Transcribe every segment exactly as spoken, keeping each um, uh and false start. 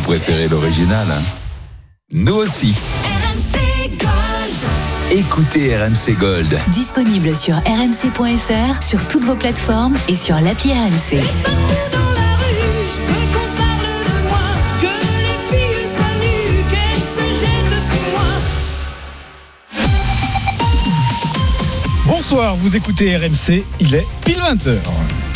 préférez l'original, hein? Nous aussi. R M C Gold. Écoutez R M C Gold. Disponible sur r m c point f r, sur toutes vos plateformes et sur l'appli R M C. Bonsoir, vous écoutez R M C, il est pile vingt heures.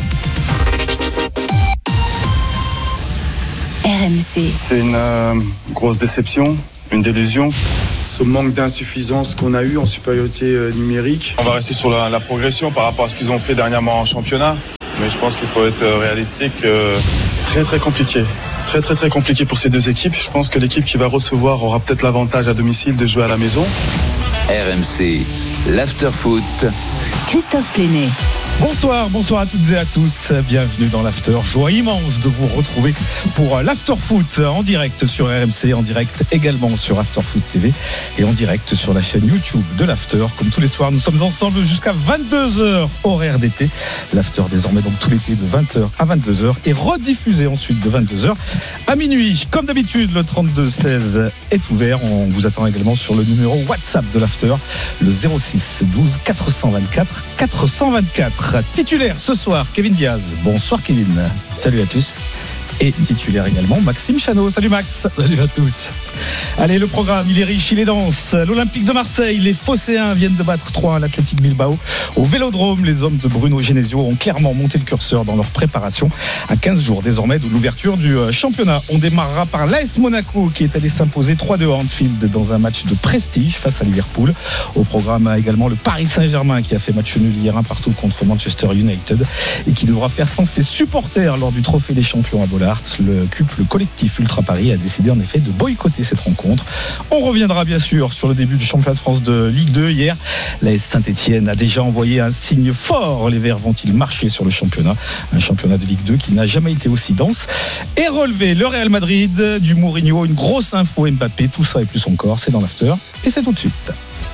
R M C. C'est une euh, grosse déception, une délusion. Ce manque d'insuffisance qu'on a eu en supériorité euh, numérique. On va rester sur la, la progression par rapport à ce qu'ils ont fait dernièrement en championnat. Mais je pense qu'il faut être réalistique. Euh, très très compliqué. Très très très compliqué pour ces deux équipes. Je pense que l'équipe qui va recevoir aura peut-être l'avantage à domicile de jouer à la maison. R M C, l'after-foot. Christophe Pléné. Bonsoir, bonsoir à toutes et à tous. Bienvenue dans l'After. Joie immense de vous retrouver pour l'After Foot en direct sur R M C, en direct également sur After Foot T V et en direct sur la chaîne YouTube de l'After. Comme tous les soirs, nous sommes ensemble jusqu'à vingt-deux heures, horaire d'été. L'After désormais donc tout l'été de vingt heures à vingt-deux heures et rediffusé ensuite de vingt-deux heures à minuit. Comme d'habitude, le trente-deux seize est ouvert. On vous attend également sur le numéro WhatsApp de l'After, le zéro six douze quatre cent vingt-quatre quatre cent vingt-quatre. Titulaire ce soir, Kevin Diaz. Bonsoir Kevin. Salut à tous. Et titulaire également, Maxime Chanot. Salut Max. Salut à tous. Allez, le programme, il est riche, il est dense. L'Olympique de Marseille, les Phocéens viennent de battre trois un à l'Athletic Bilbao. Au Vélodrome, les hommes de Bruno Genesio ont clairement monté le curseur dans leur préparation. À quinze jours désormais de l'ouverture du championnat. On démarrera par l'A S Monaco qui est allé s'imposer trois deux à Anfield dans un match de prestige face à Liverpool. Au programme également le Paris Saint-Germain qui a fait match nul hier un partout contre Manchester United et qui devra faire sans ses supporters lors du Trophée des Champions à Bollard. Le C U P, le collectif Ultra Paris, a décidé en effet de boycotter cette rencontre. On reviendra bien sûr sur le début du championnat de France de Ligue deux. Hier, l'A S Saint-Etienne a déjà envoyé un signe fort. Les Verts vont-ils marcher sur le championnat? Un championnat de Ligue deux qui n'a jamais été aussi dense. Et relevé le Real Madrid du Mourinho, une grosse info Mbappé, tout ça et plus encore, c'est dans l'After et c'est tout de suite.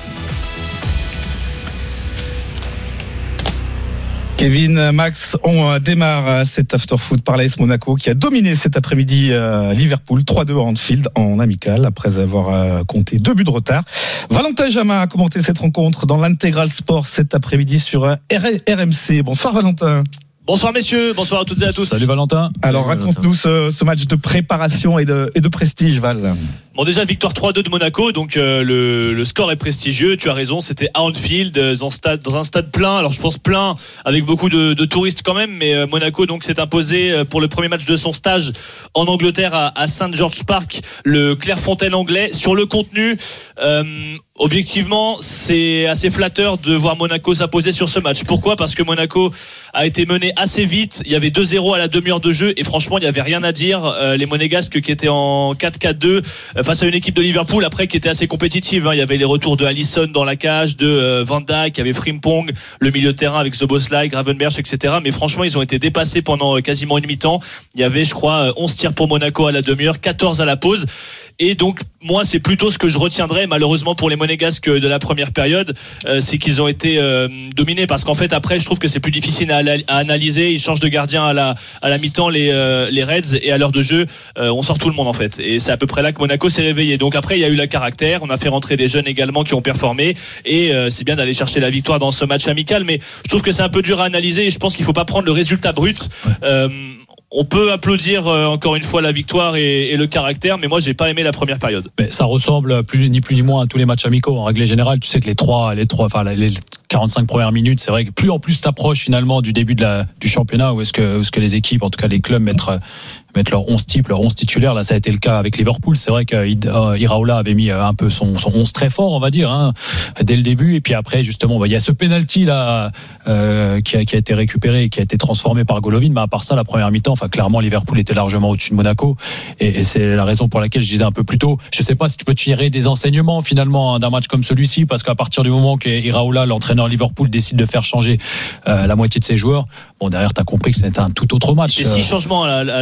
Kevin, Max, on démarre cet after-foot par l'A S Monaco qui a dominé cet après-midi Liverpool trois deux à Anfield en amical après avoir compté deux buts de retard. Valentin Jamin a commenté cette rencontre dans l'Intégral Sport cet après-midi sur R M C. Bonsoir Valentin. Bonsoir messieurs, bonsoir à toutes et à tous. Salut Valentin. Alors Salut raconte-nous ce, ce match de préparation et de, et de prestige, Val. Bon, déjà victoire trois deux de Monaco, donc euh, le, le score est prestigieux, tu as raison, c'était à Anfield, dans un stade, dans un stade plein, alors je pense plein avec beaucoup de, de touristes quand même, mais euh, Monaco donc s'est imposé pour le premier match de son stage en Angleterre à, à Saint George's Park, le Clairefontaine anglais. Sur le contenu, euh, objectivement, c'est assez flatteur de voir Monaco s'imposer sur ce match. Pourquoi ? Parce que Monaco a été mené assez vite, il y avait deux zéro à la demi-heure de jeu et franchement il n'y avait rien à dire. Euh, les Monégasques qui étaient en quatre quatre deux euh, face à une équipe de Liverpool après qui était assez compétitive, hein. Il y avait les retours de Alisson dans la cage, de euh, Van Dijk, il y avait Frimpong, le milieu de terrain avec Szoboszlai, Gravenberch, et cetera. Mais franchement ils ont été dépassés pendant euh, quasiment une mi-temps. Il y avait je crois onze tirs pour Monaco à la demi-heure, quatorze à la pause. Et donc moi c'est plutôt ce que je retiendrai malheureusement pour les Monégasques de la première période, euh, c'est qu'ils ont été euh, dominés parce qu'en fait après je trouve que c'est plus difficile à, à analyser. Ils changent de gardien à la à la mi-temps les euh, les Reds et à l'heure de jeu euh, on sort tout le monde en fait et c'est à peu près là que Monaco s'est réveillé. Donc après il y a eu la caractère, on a fait rentrer des jeunes également qui ont performé et euh, c'est bien d'aller chercher la victoire dans ce match amical, mais je trouve que c'est un peu dur à analyser et je pense qu'il faut pas prendre le résultat brut. Euh, On peut applaudir euh, encore une fois la victoire et, et le caractère, mais moi j'ai pas aimé la première période. Mais ça ressemble plus, ni plus ni moins à tous les matchs amicaux. En règle générale, tu sais que les trois, les trois, enfin les quarante-cinq premières minutes, c'est vrai que plus en plus t'approches finalement du début de la, du championnat où est-ce que, où est-ce que les équipes, en tout cas les clubs mettent mettre leur onze type, leur onze titulaire. Là, ça a été le cas avec Liverpool. C'est vrai qu'Iraola avait mis un peu son, son onze très fort, on va dire, hein, dès le début. Et puis après, justement, bah, il y a ce penalty là euh, qui, a, qui a été récupéré et qui a été transformé par Golovin. Mais à part ça, la première mi-temps, enfin, clairement, Liverpool était largement au-dessus de Monaco. Et, et c'est la raison pour laquelle je disais un peu plus tôt. Je sais pas si tu peux tirer des enseignements finalement d'un match comme celui-ci, parce qu'à partir du moment qu'Iraola, l'entraîneur Liverpool, décide de faire changer euh, la moitié de ses joueurs, bon, derrière, t'as compris que c'était un tout autre match. Et six changements à, à l'heure de jeu.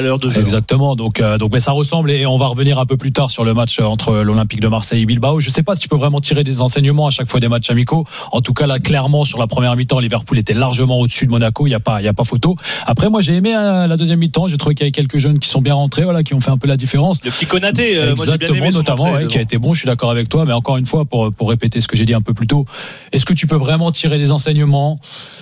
exactement. Donc, euh, donc, mais ça ressemble et on va revenir un peu plus tard sur le match entre l'Olympique de Marseille et Bilbao. Je sais pas si tu peux vraiment tirer des enseignements à chaque fois des matchs amicaux. En tout cas, là, clairement, sur la première mi-temps, Liverpool était largement au-dessus de Monaco. Il y a pas, il y a pas photo. Après, moi, j'ai aimé euh, la deuxième mi-temps. J'ai trouvé qu'il y avait quelques jeunes qui sont bien rentrés, voilà, qui ont fait un peu la différence. Le petit Konaté, euh, moi, j'ai bien aimé notamment, ouais, qui a été bon. Je suis d'accord avec toi, mais encore une fois, pour pour répéter ce que j'ai dit un peu plus tôt, est-ce que tu peux vraiment tirer des enseignements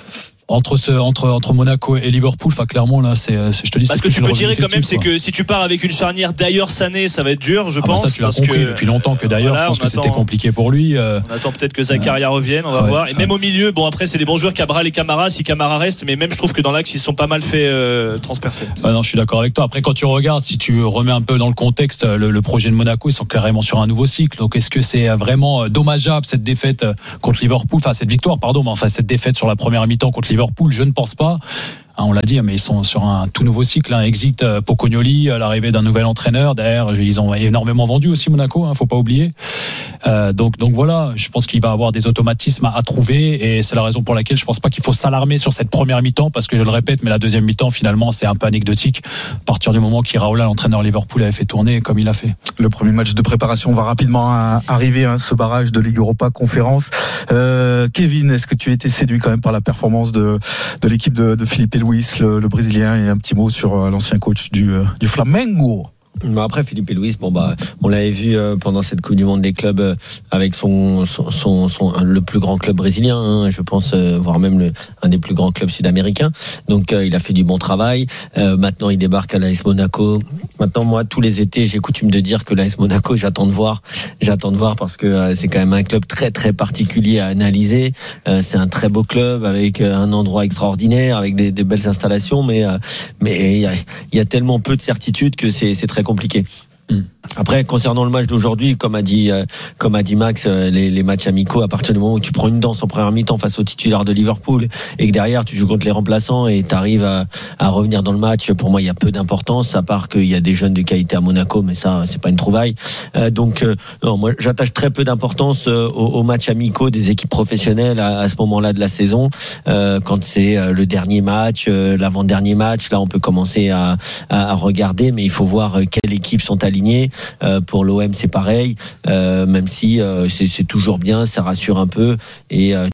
entre ce, entre entre Monaco et Liverpool? Enfin, clairement là, c'est, c'est je te dis. Parce que tu peux tirer quand même, c'est que si tu pars avec une charnière d'ailleurs Sané, ça va être dur, je ah pense. Bah ça, tu l'as parce compris que depuis longtemps que d'ailleurs, voilà, je pense que attend, c'était compliqué pour lui. Euh... On attend peut-être que Zakaria ouais. revienne, on va ouais. voir. Et ouais. même au milieu, bon après c'est des bons joueurs, Cabral et Camara, si Camara reste, mais même je trouve que dans l'axe ils se sont pas mal fait euh, transpercer. Bah non, je suis d'accord avec toi. Après, quand tu regardes, si tu remets un peu dans le contexte, le, le projet de Monaco, ils sont carrément sur un nouveau cycle. Donc, est-ce que c'est vraiment dommageable cette défaite contre Liverpool, enfin cette victoire, pardon, mais enfin cette défaite sur la première mi-temps contre Liverpool? Je ne pense pas. On l'a dit, mais ils sont sur un tout nouveau cycle. Hein. Exit Pocognoli, l'arrivée d'un nouvel entraîneur. Derrière, ils ont énormément vendu aussi Monaco, hein, faut pas oublier. Euh, donc, donc voilà, je pense qu'il va avoir des automatismes à, à trouver, et c'est la raison pour laquelle je pense pas qu'il faut s'alarmer sur cette première mi-temps, parce que je le répète, mais la deuxième mi-temps, finalement, c'est un peu anecdotique. À partir du moment qu'Iraola, l'entraîneur Liverpool, avait fait tourner comme il a fait. Le premier match de préparation va rapidement arriver, hein, ce barrage de Ligue Europa Conférence. Euh, Kevin, est-ce que tu as été séduit quand même par la performance de, de l'équipe de, de Felipe Luis, le, le Brésilien, et un petit mot sur euh, l'ancien coach du, euh, du Flamengo? Après, Felipe Luis, bon bah, on l'avait vu euh, pendant cette Coupe du Monde des clubs euh, avec son, son, son, son le plus grand club brésilien, hein, je pense, euh, voire même le, un des plus grands clubs sud-américains. Donc, euh, il a fait du bon travail. Euh, maintenant, il débarque à l'A S Monaco. Maintenant, moi, tous les étés, j'ai coutume de dire que l'A S Monaco, j'attends de voir, j'attends de voir parce que euh, c'est quand même un club très très particulier à analyser. Euh, c'est un très beau club avec euh, un endroit extraordinaire, avec des, des belles installations, mais euh, mais il y a, y a tellement peu de certitude que c'est, c'est très compliqué. Après, concernant le match d'aujourd'hui, comme a dit, euh, comme a dit Max, euh, les, les matchs amicaux, à partir du moment où tu prends une danse en première mi-temps face aux titulaires de Liverpool et que derrière tu joues contre les remplaçants et tu arrives à, à revenir dans le match, pour moi il y a peu d'importance, à part qu'il y a des jeunes de qualité à Monaco, mais ça c'est pas une trouvaille. Euh, donc euh, non, moi j'attache très peu d'importance euh, aux, aux matchs amicaux des équipes professionnelles à, à ce moment-là de la saison. Euh, quand c'est euh, le dernier match, euh, l'avant-dernier match, là on peut commencer à, à, à regarder, mais il faut voir euh, quelles équipes sont alignées. Euh, pour l'O M c'est pareil, euh, même si euh, c'est, c'est toujours bien, ça rassure un peu, et euh,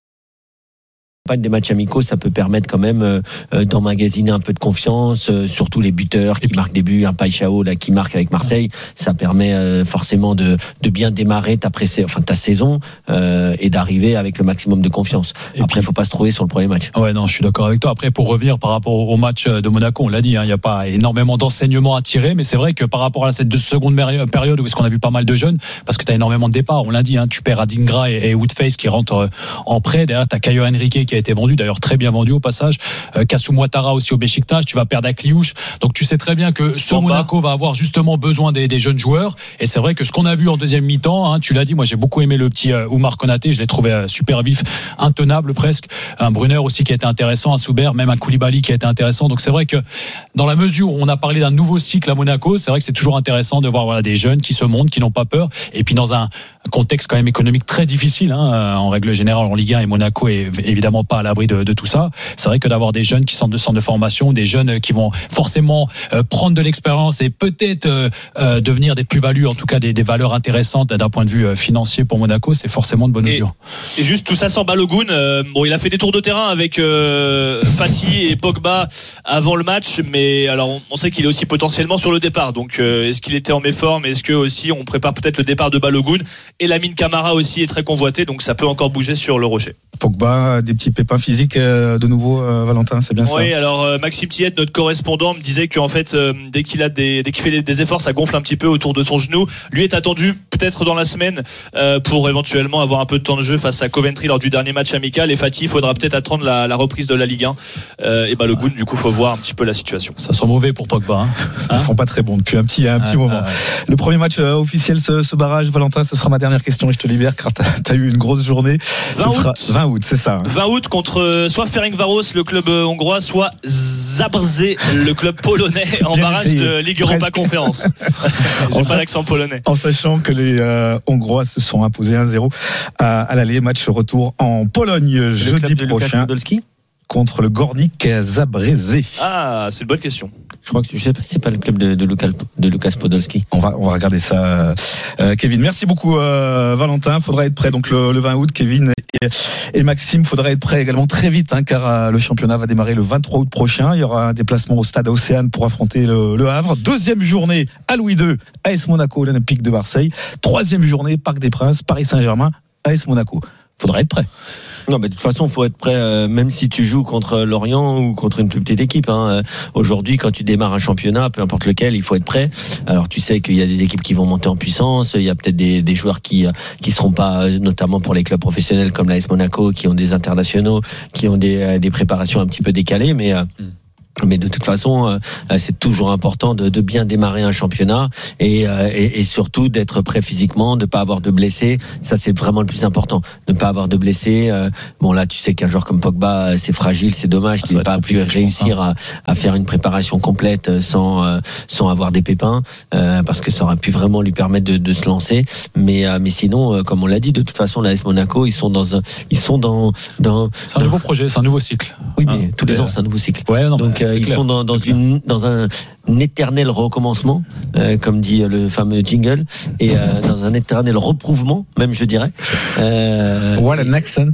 des matchs amicaux, ça peut permettre quand même euh, d'emmagasiner un peu de confiance, euh, surtout les buteurs qui marquent des buts, un Paixão là qui marque avec Marseille, ça permet euh, forcément de, de bien démarrer ta, pré- enfin, ta saison euh, et d'arriver avec le maximum de confiance. Et après, il ne faut pas se trouver sur le premier match. Ouais, non, je suis d'accord avec toi. Après, pour revenir par rapport au match de Monaco, on l'a dit, il hein, n'y a pas énormément d'enseignements à tirer, mais c'est vrai que par rapport à cette seconde période où est-ce qu'on a vu pas mal de jeunes, parce que tu as énormément de départs, on l'a dit, hein, tu perds Adingra et, et Woodface qui rentrent en prêt, derrière tu as Caio Henrique qui a été vendu, d'ailleurs très bien vendu au passage, euh, Kassou Ouattara aussi au Beşiktaş, tu vas perdre Akliouche, donc tu sais très bien que ce bon Monaco va avoir justement besoin des, des jeunes joueurs, et c'est vrai que ce qu'on a vu en deuxième mi-temps, hein, tu l'as dit, moi j'ai beaucoup aimé le petit euh, Oumar Konaté, je l'ai trouvé euh, super vif, intenable presque, un Brunner aussi qui a été intéressant, un Souber, même un Koulibaly qui a été intéressant, donc c'est vrai que dans la mesure où on a parlé d'un nouveau cycle à Monaco, c'est vrai que c'est toujours intéressant de voir voilà, des jeunes qui se montrent, qui n'ont pas peur, et puis dans un contexte quand même économique très difficile, hein, en règle générale en Ligue un, et Monaco est évidemment pas à l'abri de, de tout ça. C'est vrai que d'avoir des jeunes qui sortent de centre de formation, des jeunes qui vont forcément euh, prendre de l'expérience et peut-être euh, euh, devenir des plus-values, en tout cas des, des valeurs intéressantes d'un point de vue euh, financier pour Monaco, c'est forcément de bonne augure. Et, et juste tout ça sans Balogun, euh, bon, il a fait des tours de terrain avec euh, Fati et Pogba avant le match, mais alors on, on sait qu'il est aussi potentiellement sur le départ. Donc euh, est-ce qu'il était en méforme? Est-ce que aussi on prépare peut-être le départ de Balogun? Et Lamine Camara aussi est très convoité, donc ça peut encore bouger sur le Rocher. Pogba, des petits pépins physiques euh, de nouveau, euh, Valentin, c'est bien oui, ça? Oui, alors euh, Maxime Tillet, notre correspondant, me disait qu'en fait, euh, dès qu'il a des, dès qu'il fait des efforts, ça gonfle un petit peu autour de son genou. Lui est attendu peut-être dans la semaine euh, pour éventuellement avoir un peu de temps de jeu face à Coventry lors du dernier match amical. Et Fatih, il faudra peut-être attendre la, la reprise de la Ligue un. Euh, et bah le Goun, du coup, faut voir un petit peu la situation. Ça sent mauvais pour Pogba. Hein. Ça hein sent pas très bon depuis un petit, un petit ah, moment. Ah, ouais. Le premier match euh, officiel, ce, ce barrage, Valentin, ce sera ma dernière question et je te libère car t'as, t'as eu une grosse journée. vingt ce août. Sera vingt août, c'est ça. Hein. vingt août contre euh, soit Ferencváros, le club euh, hongrois, soit Zabrze, le club polonais, en bien barrage essayé. De Ligue Europa Conférence. J'ai en pas sa... l'accent polonais. En sachant que les euh, Hongrois se sont imposés un zéro à, à l'aller, match retour en Pologne le jeudi prochain contre le Górnik Zabrze. Ah, c'est une bonne question. Je crois que je sais pas, c'est pas le club de, de Lucas de Lucas Podolski. On va on va regarder ça, euh, Kevin. Merci beaucoup, euh, Valentin. Faudra être prêt donc le, le vingt août, Kevin et, et Maxime. Faudra être prêt également très vite, hein, car euh, le championnat va démarrer le vingt-trois août prochain. Il y aura un déplacement au stade Océane pour affronter le, le Havre. Deuxième journée à Louis deux, A S Monaco, l'Olympique de Marseille. Troisième journée, Parc des Princes, Paris Saint-Germain, A S Monaco. Faudra être prêt. Non, mais de toute façon, faut être prêt, euh, même si tu joues contre Lorient ou contre une plus petite équipe. Hein. Aujourd'hui, quand tu démarres un championnat, peu importe lequel, il faut être prêt. Alors, tu sais qu'il y a des équipes qui vont monter en puissance. Il y a peut-être des, des joueurs qui qui seront pas, notamment pour les clubs professionnels comme l'A S Monaco, qui ont des internationaux, qui ont des des préparations un petit peu décalées, mais. Euh, mm. Mais de toute façon, c'est toujours important de, de bien démarrer un championnat et, et, et surtout d'être prêt physiquement, de pas avoir de blessés. Ça, c'est vraiment le plus important. Ne pas avoir de blessés. Bon, là, tu sais qu'un joueur comme Pogba, c'est fragile, c'est dommage qu'il n'ait pas pu réussir à, à faire une préparation complète sans sans avoir des pépins, parce que ça aurait pu vraiment lui permettre de, de se lancer. Mais mais sinon, comme on l'a dit, de toute façon, l'A S Monaco, ils sont dans un, ils sont dans dans. C'est un dans... nouveau projet, c'est un nouveau cycle. Oui, mais hein, tous les ans, c'est un nouveau cycle. Ouais, non, donc ils clair. sont dans, dans une dans un, un éternel recommencement, euh, comme dit le fameux jingle, et euh, dans un éternel reprouvement, même je dirais. Euh, What an accent.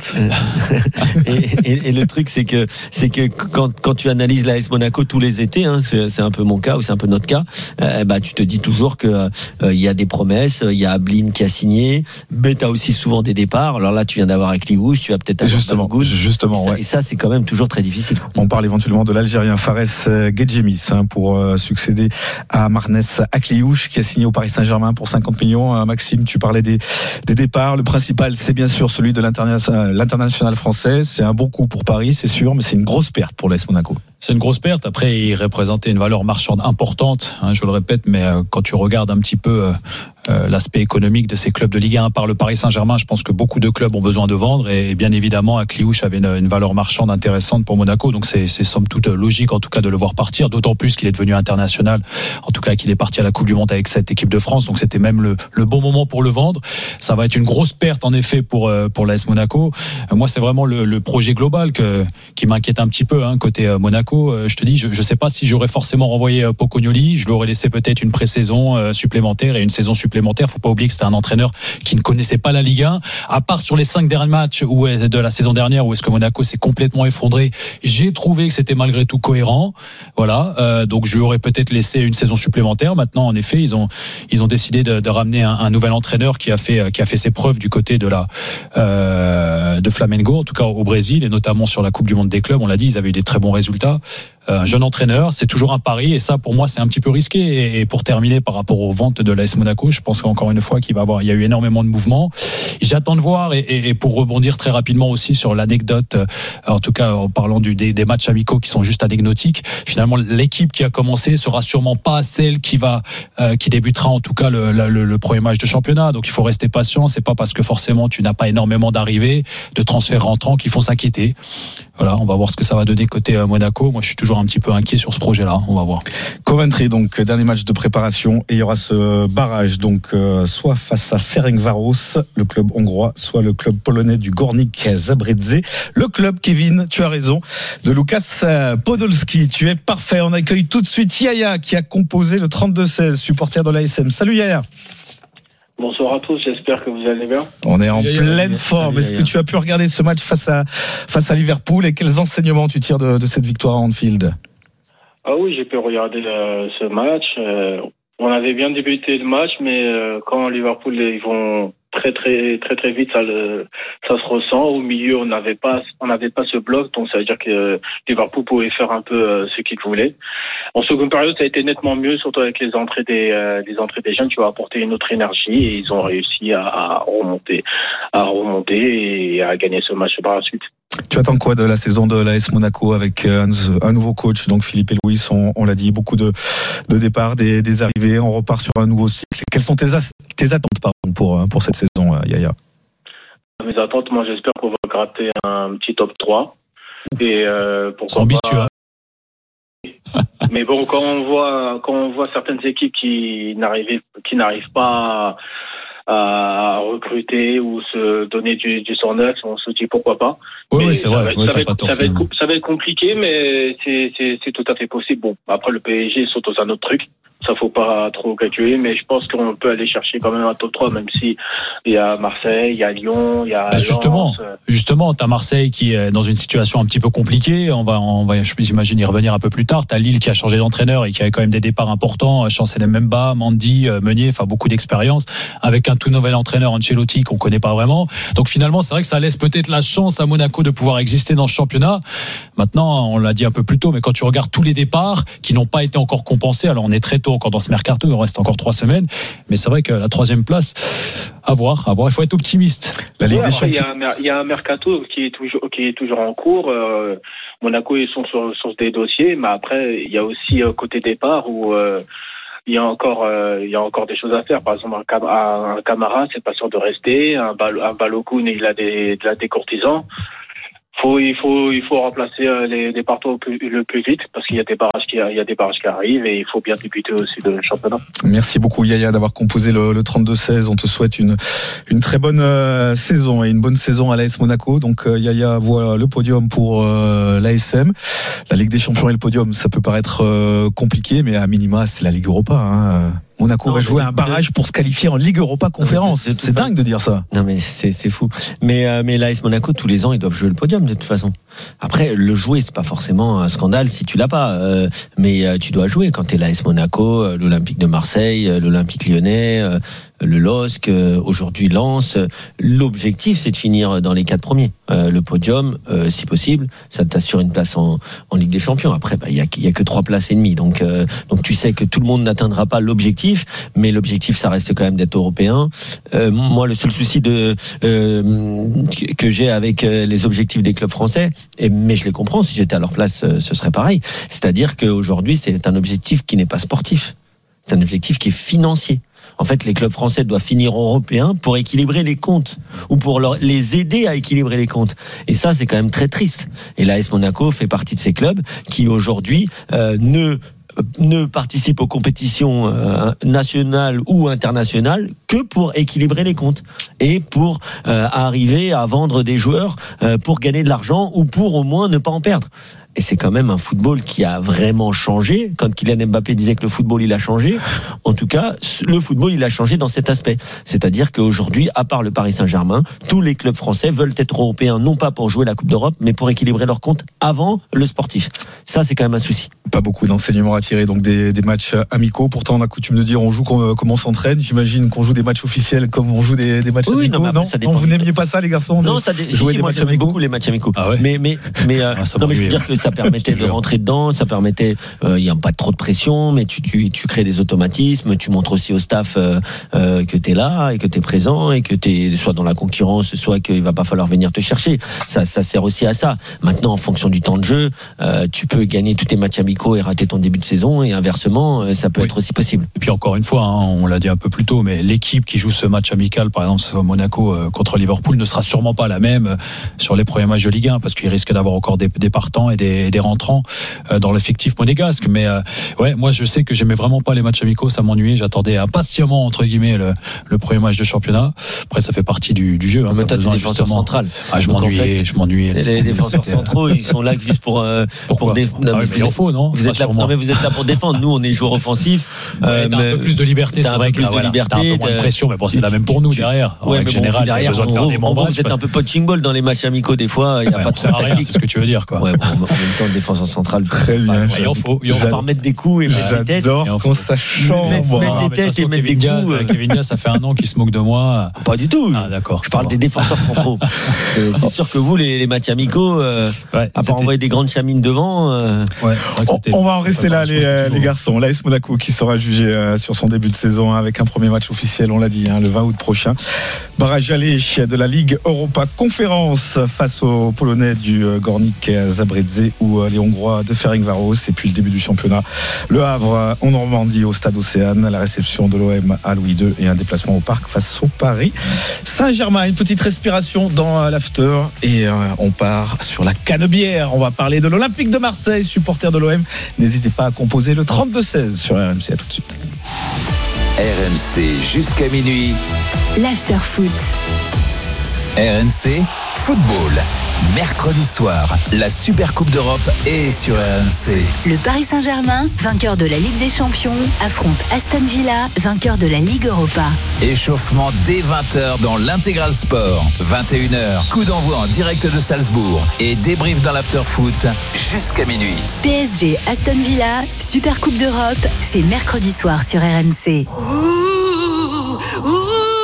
et, et, et le truc, c'est que c'est que quand quand tu analyses l'A S Monaco tous les étés, hein, c'est, c'est un peu mon cas ou c'est un peu notre cas, euh, bah tu te dis toujours que il euh, y a des promesses, il y a Ablin qui a signé, mais t'as aussi souvent des départs. Alors là, tu viens d'avoir avec Liouche, tu vas peut-être avoir justement, Balogun, justement, et ça, ouais. et ça, c'est quand même toujours très difficile. On parle éventuellement de l'Algérien Fares Gedjemis, hein, pour euh, succéder à Marnes Akliouche, qui a signé au Paris Saint-Germain pour cinquante millions. Euh, Maxime, tu parlais des, des départs. Le principal, c'est bien sûr celui de l'international, l'international français. C'est un bon coup pour Paris, c'est sûr, mais c'est une grosse perte pour l'A S Monaco. C'est une grosse perte. Après, il représentait une valeur marchande importante, hein, je le répète, mais euh, quand tu regardes un petit peu euh, euh, l'aspect économique de ces clubs de Ligue un par le Paris Saint-Germain, je pense que beaucoup de clubs ont besoin de vendre, et, et bien évidemment, Akliouche avait une, une valeur marchande intéressante pour Monaco, donc c'est, c'est somme toute logique en tout cas de le voir partir, d'autant plus qu'il est devenu international, en tout cas qu'il est parti à la Coupe du Monde avec cette équipe de France, donc c'était même le, le bon moment pour le vendre. Ça va être une grosse perte en effet pour euh, pour l'A S Monaco. Euh, moi, c'est vraiment le, le projet global que qui m'inquiète un petit peu, hein, côté euh, Monaco. Euh, je te dis, je ne sais pas si j'aurais forcément renvoyé euh, Pocognoli. Je lui aurais laissé peut-être une pré-saison euh, supplémentaire et une saison supplémentaire. Faut pas oublier que c'était un entraîneur qui ne connaissait pas la Ligue un. À part sur les cinq derniers matchs où, de la saison dernière, où est-ce que Monaco s'est complètement effondré, j'ai trouvé que c'était malgré tout cohérent. Voilà. Euh, donc je lui aurais peut-être laissé une saison supplémentaire. Maintenant, en effet, ils ont ils ont décidé de, de ramener un, un nouvel entraîneur qui a fait qui a fait ses preuves du côté de la euh, de Flamengo, en tout cas au Brésil, et notamment sur la Coupe du Monde des clubs. On l'a dit, ils avaient eu des très bons résultats. Un jeune entraîneur, c'est toujours un pari, et ça pour moi c'est un petit peu risqué. Et pour terminer par rapport aux ventes de l'A S Monaco, je pense qu'encore une fois qu'il va avoir, il y a eu énormément de mouvements. J'attends de voir, et, et pour rebondir très rapidement aussi sur l'anecdote, en tout cas en parlant du, des, des matchs amicaux qui sont juste anecdotiques, finalement l'équipe qui a commencé sera sûrement pas celle qui va euh, qui débutera en tout cas le, le, le premier match de championnat. Donc il faut rester patient. C'est pas parce que forcément tu n'as pas énormément d'arrivées, de transferts rentrants qu'il faut s'inquiéter. Voilà, on va voir ce que ça va donner côté Monaco. Moi, je suis toujours un petit peu inquiet sur ce projet-là. On va voir. Coventry, donc dernier match de préparation, et il y aura ce barrage, donc euh, soit face à Ferencváros, le club hongrois, soit le club polonais du Górnik Zabrze. Le club, Kevin, tu as raison, de Lukas Podolski. Tu es parfait. On accueille tout de suite Yaya, qui a composé le trente-deux seize, supporter de l'A S M. Salut Yaya. Bonsoir à tous, j'espère que vous allez bien. On est en Yaya, pleine Yaya, forme. Yaya. Est-ce que tu as pu regarder ce match face à, face à Liverpool, et quels enseignements tu tires de, de cette victoire à Anfield? Ah oui, j'ai pu regarder euh, ce match. Euh, on avait bien débuté le match, mais euh, quand Liverpool ils vont très très très très vite, ça le, ça se ressent. Au milieu, on n'avait pas on n'avait pas ce bloc, donc ça veut dire que euh, Liverpool pouvait faire un peu euh, ce qu'il voulait. En seconde période, ça a été nettement mieux, surtout avec les entrées des euh, les entrées des jeunes qui ont apporté une autre énergie, et ils ont réussi à, à remonter à remonter et à gagner ce match par la suite. Tu attends quoi de la saison de l'A S Monaco avec un, un nouveau coach, donc Philippe et Louis, on, on l'a dit, beaucoup de, de départs, des, des arrivées, on repart sur un nouveau cycle. Quelles sont tes, as, tes attentes pardon, pour, pour cette saison, Yaya? Mes attentes, moi j'espère qu'on va gratter un petit top trois. Et euh, pourquoi c'est ambitieux. Pas... Mais bon, quand on voit quand on voit certaines équipes qui n'arrivent qui n'arrivent pas à recruter ou se donner du, du cent neuf, on se dit pourquoi pas. Oui, oui, c'est ça vrai. Va, ouais, ça, va être, tort, ça, va être, ça va être compliqué, mais c'est, c'est, c'est tout à fait possible. Bon, après le P S G saute dans un autre truc. Ça faut pas trop calculer, mais je pense qu'on peut aller chercher quand même un top trois, même si il y a Marseille, il y a Lyon, il y a bah justement, Lens. Justement, t'as Marseille qui est dans une situation un petit peu compliquée. On va, on va, j'imagine y revenir un peu plus tard. T'as Lille qui a changé d'entraîneur et qui a quand même des départs importants. Chancel Mbemba, Mandy, Meunier, enfin beaucoup d'expérience avec un tout nouvel entraîneur Ancelotti qu'on connaît pas vraiment. Donc finalement, c'est vrai que ça laisse peut-être la chance à Monaco de pouvoir exister dans ce championnat. Maintenant, on l'a dit un peu plus tôt, mais quand tu regardes tous les départs qui n'ont pas été encore compensés, alors on est très tôt encore dans ce mercato. Il reste encore trois semaines, mais c'est vrai que la troisième place, à voir, à voir. Il faut être optimiste. La Ligue ouais, des Champions. Il y a un mercato qui est toujours, qui est toujours en cours. Euh, Monaco ils sont sur, sur des dossiers, mais après il y a aussi euh, côté départ où euh, il y a encore, euh, il y a encore des choses à faire. Par exemple, un, Cam- un Camara, c'est pas sûr de rester. Un, Bal- un Balogun, il a des, il a des courtisans. Faut, il faut, il faut remplacer les, les partout le plus, le plus vite parce qu'il y a des barrages qui, il y a des barrages qui arrivent et il faut bien débuter aussi le championnat. Merci beaucoup Yaya d'avoir composé le, le trente-deux seize. On te souhaite une, une très bonne euh, saison et une bonne saison à l'A S Monaco. Donc euh, Yaya voit le podium pour euh, l'A S M. La Ligue des Champions et le podium, ça peut paraître euh, compliqué, mais à minima, c'est la Ligue Europa. Hein. Monaco non, va jouer un barrage pour se qualifier en Ligue Europa Conférence. C'est, c'est dingue de dire ça. Non mais c'est, c'est fou. Mais, euh, mais l'A S Monaco, tous les ans, ils doivent jouer le podium de toute façon. Après, le jouer, c'est pas forcément un scandale si tu l'as pas. Euh, mais euh, tu dois jouer quand t'es l'A S Monaco, euh, l'Olympique de Marseille, euh, l'Olympique Lyonnais, euh, le L O S C, euh, aujourd'hui Lens. L'objectif, c'est de finir dans les quatre premiers. Euh, le podium, euh, si possible, ça t'assure une place en, en Ligue des Champions. Après, bah, il y a, y a que trois places et demie. Donc, euh, donc tu sais que tout le monde n'atteindra pas l'objectif, mais l'objectif, ça reste quand même d'être européen. Euh, moi, le seul souci de euh, que j'ai avec les objectifs des clubs français, et, mais je les comprends, si j'étais à leur place, ce serait pareil. C'est-à-dire qu'aujourd'hui, c'est un objectif qui n'est pas sportif. C'est un objectif qui est financier. En fait, les clubs français doivent finir européens pour équilibrer les comptes ou pour leur, les aider à équilibrer les comptes. Et ça, c'est quand même très triste. Et l'A S Monaco fait partie de ces clubs qui, aujourd'hui, euh, ne ne participe aux compétitions euh, nationales ou internationales que pour équilibrer les comptes et pour euh, arriver à vendre des joueurs euh, pour gagner de l'argent ou pour au moins ne pas en perdre. Et c'est quand même un football qui a vraiment changé. Quand Kylian Mbappé disait que le football il a changé, en tout cas le football il a changé dans cet aspect. C'est-à-dire qu'aujourd'hui, à part le Paris Saint-Germain, tous les clubs français veulent être européens, non pas pour jouer la Coupe d'Europe, mais pour équilibrer leurs comptes avant le sportif. Ça, c'est quand même un souci. Pas beaucoup d'enseignements à tirer donc des, des matchs amicaux. Pourtant, on a coutume de dire on joue comme, comme on s'entraîne. J'imagine qu'on joue des matchs officiels comme on joue des, des matchs oui, amicaux. Non, mais après, non, ça dépend. non, vous n'aimiez pas ça, les garçons? Non, ça dé... si, si, moi j'aime beaucoup les matchs amicaux. Ah ouais. Mais mais mais euh, ah, non, mais je veux dire que ça permettait de rentrer dedans, ça permettait, il euh, y a pas trop de pression, mais tu tu tu crées des automatismes, tu montres aussi au staff euh, euh, que t'es là et que t'es présent et que t'es soit dans la concurrence, soit qu'il va pas falloir venir te chercher. Ça ça sert aussi à ça. Maintenant, en fonction du temps de jeu, euh, tu peux gagner tous tes matchs amicaux et rater ton début de saison, et inversement, ça peut oui. être aussi possible. Et puis encore une fois, hein, on l'a dit un peu plus tôt, mais l'équipe qui joue ce match amical, par exemple Monaco euh, contre Liverpool, ne sera sûrement pas la même euh, sur les premiers matchs de Ligue un, parce qu'il risque d'avoir encore des, des partants et des, des rentrants euh, dans l'effectif monégasque. Mais euh, ouais, moi je sais que j'aimais vraiment pas les matchs amicaux, ça m'ennuyait. J'attendais impatiemment entre guillemets le, le premier match de championnat. Après, ça fait partie du, du jeu. Hein, mais toi, t'es défenseur central. Ah, je m'ennuyais, en fait, je m'ennuyais. Les défenseurs centraux, ils sont là juste pour euh, pour défendre. Ah, il en faut, non vous êtes là, non, mais vous êtes là pour défendre. Nous, on est joueurs offensifs. Ouais, euh, t'as un peu plus de liberté, c'est vrai. Plus de liberté, t'as un peu moins de pression, mais bon, c'est la même pour nous derrière. En règle générale, derrière, besoin de faire des bons matchs. Vous êtes un peu punching ball dans les matchs amicaux des fois. Il y a pas trop de tactique. C'est ce que tu veux dire, quoi. Ouais, en même temps, le défenseur central. Très bien. Il en faut. Il va remettre des coups et mettre des têtes. J'adore quand ça change. Mettre des têtes et mettre des coups. Kevin Diaz, ça fait un an qu'il se moque de moi. Pas du tout. Ah, d'accord. Je parle des défenseurs centraux. C'est sûr que vous, les matchs amicaux, à part envoyer des grandes chamines devant. On va en rester là, les garçons. L'A S Monaco qui sera jugé sur son début de saison avec un premier match officiel, on l'a dit, le vingt août prochain. Barrage aller de la Ligue Europa Conférence face aux Polonais du Górnik Zabrze ou les Hongrois de Ferencváros. Et puis le début du championnat, Le Havre en Normandie au Stade Océane, la réception de l'O M à Louis deux et un déplacement au Parc face au Paris Saint-Germain. Une petite respiration dans l'after et on part sur la Canebière. On va parler de l'Olympique de Marseille, supporter de l'O M. N'hésitez pas à composer le trente-deux seize sur R M C. À tout de suite. R M C jusqu'à minuit. L'after-foot. R M C Football. Mercredi soir, la Super Coupe d'Europe est sur R M C. Le Paris Saint-Germain, vainqueur de la Ligue des Champions, affronte Aston Villa, vainqueur de la Ligue Europa. Échauffement dès vingt heures dans l'Intégral Sport. vingt et une heures, coup d'envoi en direct de Salzbourg et débrief dans l'after-foot jusqu'à minuit. P S G Aston Villa, Super Coupe d'Europe, c'est mercredi soir sur R M C. Ouh, ouh.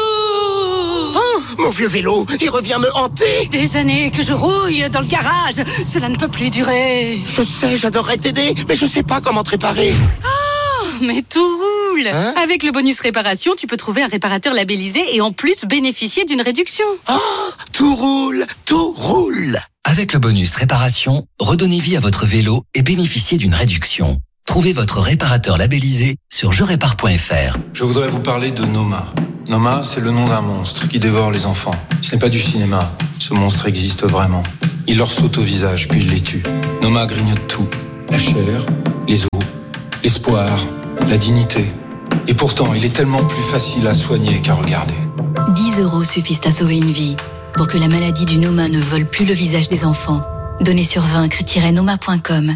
Mon vieux vélo, il revient me hanter. Des années que je rouille dans le garage, cela ne peut plus durer. Je sais, j'adorerais t'aider, mais je sais pas comment te réparer. Oh, mais tout roule. Hein? Avec le bonus réparation, tu peux trouver un réparateur labellisé et en plus bénéficier d'une réduction. Oh, tout roule, tout roule. Avec le bonus réparation, redonnez vie à votre vélo et bénéficiez d'une réduction. Trouvez votre réparateur labellisé sur je répare point f r. Je voudrais vous parler de Noma. Noma, c'est le nom d'un monstre qui dévore les enfants. Ce n'est pas du cinéma. Ce monstre existe vraiment. Il leur saute au visage, puis il les tue. Noma grignote tout. La chair, les os, l'espoir, la dignité. Et pourtant, il est tellement plus facile à soigner qu'à regarder. dix euros suffisent à sauver une vie. Pour que la maladie du Noma ne vole plus le visage des enfants. Donnez sur vaincre tiret noma point com.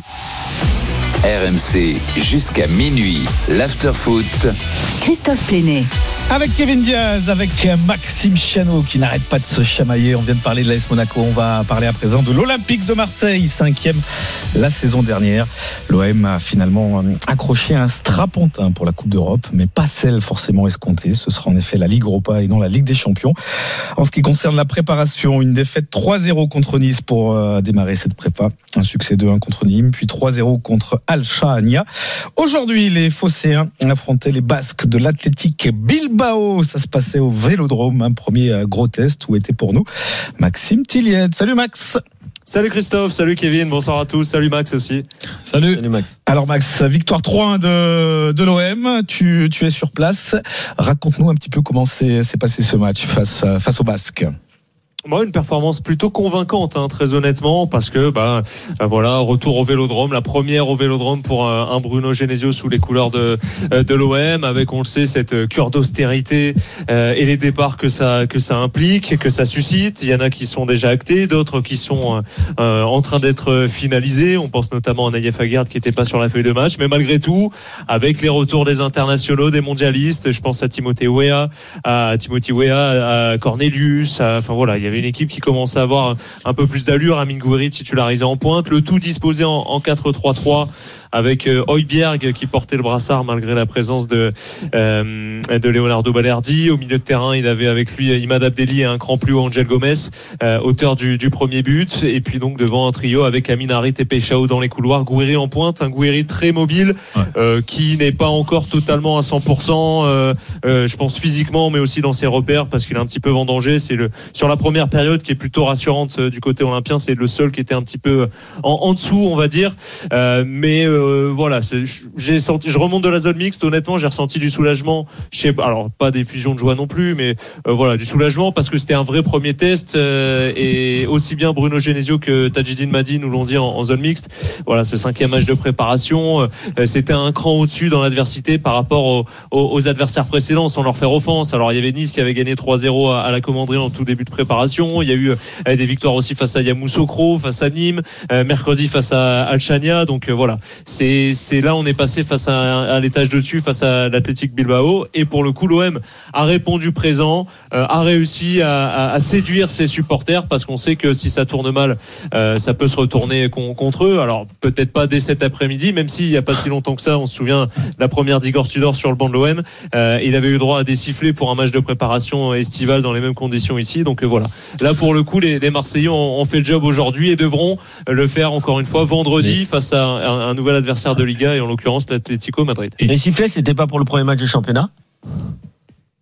R M C jusqu'à minuit. L'after-foot. Christophe Plénet. Avec Kevin Diaz, avec Maxime Chiano qui n'arrête pas de se chamailler. On vient de parler de l'A S Monaco. On va parler à présent de l'Olympique de Marseille, cinquième la saison dernière. L'O M a finalement accroché un strapontin pour la Coupe d'Europe, mais pas celle forcément escomptée. Ce sera en effet la Ligue Europa et non la Ligue des Champions. En ce qui concerne la préparation, une défaite trois zéro contre Nice pour euh, démarrer cette prépa. Un succès deux un contre Nîmes, puis trois zéro contre Al-Shahania. Aujourd'hui, les Phocéens affrontaient les Basques de l'Athletic Bilbao. Ça se passait au Vélodrome, un premier gros test où était pour nous Maxime Tilliette. Salut Max. Salut Christophe, salut Kevin, bonsoir à tous, salut Max aussi. Salut. Salut Max. Alors Max, victoire trois un de, de l'O M, tu, tu es sur place. Raconte-nous un petit peu comment s'est, s'est passé ce match face, face aux Basques. Moi, une performance plutôt convaincante, hein, très honnêtement, parce que bah, bah voilà, retour au Vélodrome, la première au Vélodrome pour un, un Bruno Genesio sous les couleurs de de l'O M, avec, on le sait, cette cure d'austérité euh, et les départs que ça que ça implique, que ça suscite. Il y en a qui sont déjà actés, d'autres qui sont euh, en train d'être finalisés. On pense notamment à Naïef Aguerd qui n'était pas sur la feuille de match, mais malgré tout, avec les retours des internationaux, des mondialistes, je pense à Timothée Weah, à Timothy Weah, à Cornelius, à, enfin voilà, il y avait une équipe qui commence à avoir un peu plus d'allure. Amine Gouiri titularisé en pointe, le tout disposé en, en quatre trois trois avec euh, Højbjerg qui portait le brassard malgré la présence de euh, de Leonardo Balerdi. Au milieu de terrain, il avait avec lui Imad Abdelli et un cran plus haut Angel Gomez, euh, auteur du, du premier but. Et puis donc devant un trio avec Amin Harit et Peshao dans les couloirs, Gouiri en pointe, un Gouiri très mobile, ouais. euh, qui n'est pas encore totalement à cent pour cent, euh, euh, je pense physiquement, mais aussi dans ses repères parce qu'il est un petit peu vendangé. C'est le sur la première période qui est plutôt rassurante euh, du côté olympien, c'est le seul qui était un petit peu en, en dessous, on va dire. Euh, mais euh, Euh, voilà, c'est, j'ai senti, je remonte de la zone mixte. Honnêtement, j'ai ressenti du soulagement. Chez, alors pas des fusions de joie non plus, mais euh, voilà, du soulagement parce que c'était un vrai premier test euh, et aussi bien Bruno Genesio que Tadjidine Madi nous l'ont dit en, en zone mixte. Voilà, ce cinquième match de préparation, euh, c'était un cran au-dessus dans l'adversité par rapport aux, aux, aux adversaires précédents, sans leur faire offense. Alors il y avait Nice qui avait gagné trois zéro à, à la Commanderie en tout début de préparation. Il y a eu euh, des victoires aussi face à Yamoussoukro, face à Nîmes, euh, mercredi face à Al-Shahania. Donc euh, voilà. C'est, c'est là on est passé face à, à l'étage de dessus, face à l'Athletic Bilbao, et pour le coup l'O M a répondu présent, euh, a réussi à, à, à séduire ses supporters parce qu'on sait que si ça tourne mal, euh, ça peut se retourner con, contre eux. Alors peut-être pas dès cet après-midi, même s'il n'y a pas si longtemps que ça, on se souvient de la première d'Igor Tudor sur le banc de l'O M, euh, il avait eu droit à des sifflets pour un match de préparation estivale dans les mêmes conditions ici. Donc euh, voilà, là pour le coup les, les Marseillais ont, ont fait le job aujourd'hui et devront le faire encore une fois vendredi oui. face à un, un nouvel adversaire de Liga et en l'occurrence l'Atlético Madrid. Les sifflets, c'était pas pour le premier match du championnat ?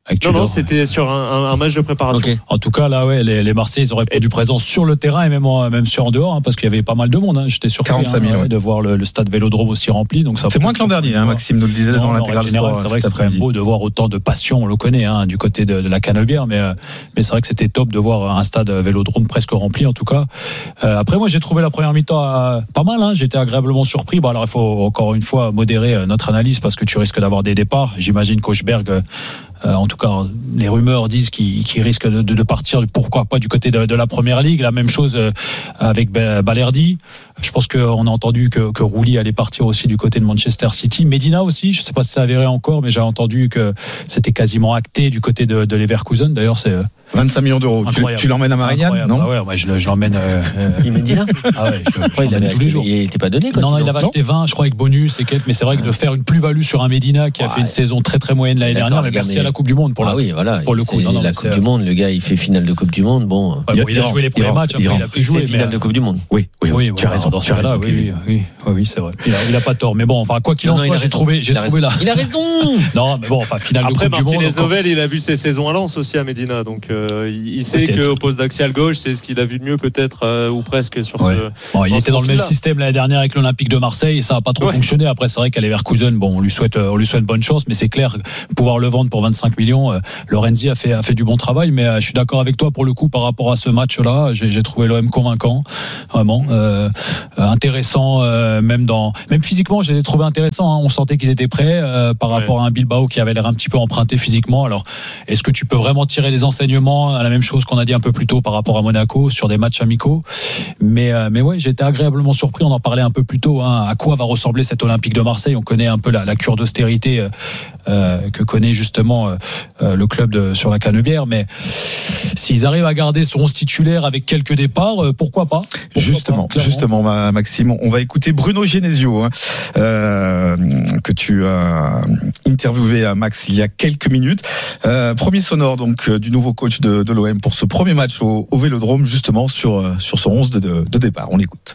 Non, non, c'était sur un, un, un match de préparation. Okay. En tout cas, là, ouais, les, les Marseillais, ils auraient pas du présence sur le terrain et même, en, même sur en dehors, hein, parce qu'il y avait pas mal de monde. Hein. J'étais surpris quarante-cinq mille, hein, ouais. de voir le, le stade Vélodrome aussi rempli. Donc ça c'est moins que l'an dernier, hein, Maxime nous le disait non, dans l'intégral sport. C'est vrai que c'est quand même beau de voir autant de passion, on le connaît, hein, du côté de, de la Canebière, mais, euh, mais c'est vrai que c'était top de voir un stade Vélodrome presque rempli, en tout cas. Euh, après, moi, j'ai trouvé la première mi-temps euh, pas mal. Hein. J'étais agréablement surpris. Bon, alors, il faut encore une fois modérer euh, notre analyse parce que tu risques d'avoir des départs. J'imagine qu'Auchberg. Euh, Euh, en tout cas, les rumeurs disent qu'il, qu'il risque de, de partir, pourquoi pas, du côté de, de la Première Ligue. La même chose euh, avec Balerdi. Je pense qu'on a entendu que, que Rouli allait partir aussi du côté de Manchester City. Medina aussi, je ne sais pas si c'est avéré encore, mais j'ai entendu que c'était quasiment acté du côté de, de Leverkusen. D'ailleurs, c'est vingt-cinq millions d'euros. Tu, tu l'emmènes à Marianne, non? Ah ouais, ouais, je, je l'emmène. Euh, Il Medina ah ouais, je, je ouais, il l'emmène tous les jours. Il n'était pas donné quand Non, non, il avait acheté vingt, je crois, avec bonus et quelques. Mais c'est vrai que de faire une plus-value sur un Medina qui a ouais. fait une saison très très moyenne l'année dernière, mais merci à la Coupe du Monde pour ah la, oui, voilà, pour le coup. Non, non, la Coupe du Monde, le gars, il fait finale de Coupe du Monde. Bon, ouais, bon il, a, il a joué les premiers matchs, après il a pu jouer. Finale de Coupe du Monde. Oui, oui, oui. Tu as raison. Dans ce cas-là, oui, oui, oui, c'est vrai. Il a, il a pas tort. Mais bon, enfin, quoi qu'il en soit, j'ai trouvé, j'ai trouvé là. Il a raison. Non, mais bon, enfin, finale de Coupe du Monde. Après, Martinez Novel, il a vu ses saisons à Lens aussi à Medina, donc il sait qu'au poste d'axial gauche, c'est ce qu'il a vu de mieux peut-être ou presque sur ce. Bon, il était dans le même système l'année dernière avec l'Olympique de Marseille et ça n'a pas trop fonctionné. Après, c'est vrai qu'à Leverkusen, bon, on lui souhaite, on lui souhaite bonne chance, mais c'est clair, pouvoir le vendre pour vingt-cinq millions, Lorenzi a fait, a fait du bon travail, mais je suis d'accord avec toi pour le coup par rapport à ce match-là. J'ai, j'ai trouvé l'O M convaincant, vraiment euh, intéressant, euh, même dans, même physiquement, je les ai trouvés intéressants. Hein. On sentait qu'ils étaient prêts euh, par rapport ouais. à un Bilbao qui avait l'air un petit peu emprunté physiquement. Alors, est-ce que tu peux vraiment tirer des enseignements à la même chose qu'on a dit un peu plus tôt par rapport à Monaco sur des matchs amicaux? Mais, euh, mais ouais, j'ai été agréablement surpris. On en parlait un peu plus tôt. Hein, à quoi va ressembler cet Olympique de Marseille? On connaît un peu la, la cure d'austérité euh, euh, que connaît justement euh, le club de, sur la Canebière, mais s'ils arrivent à garder son onze titulaire avec quelques départs, euh, pourquoi pas pourquoi Justement, pas, justement, Maxime, on va écouter Bruno Genesio, hein, euh, que tu as interviewé à Max il y a quelques minutes. Euh, premier sonore donc du nouveau coach de, de l'O M pour ce premier match au, au Vélodrome, justement sur sur son onze de, de, de départ. On l'écoute.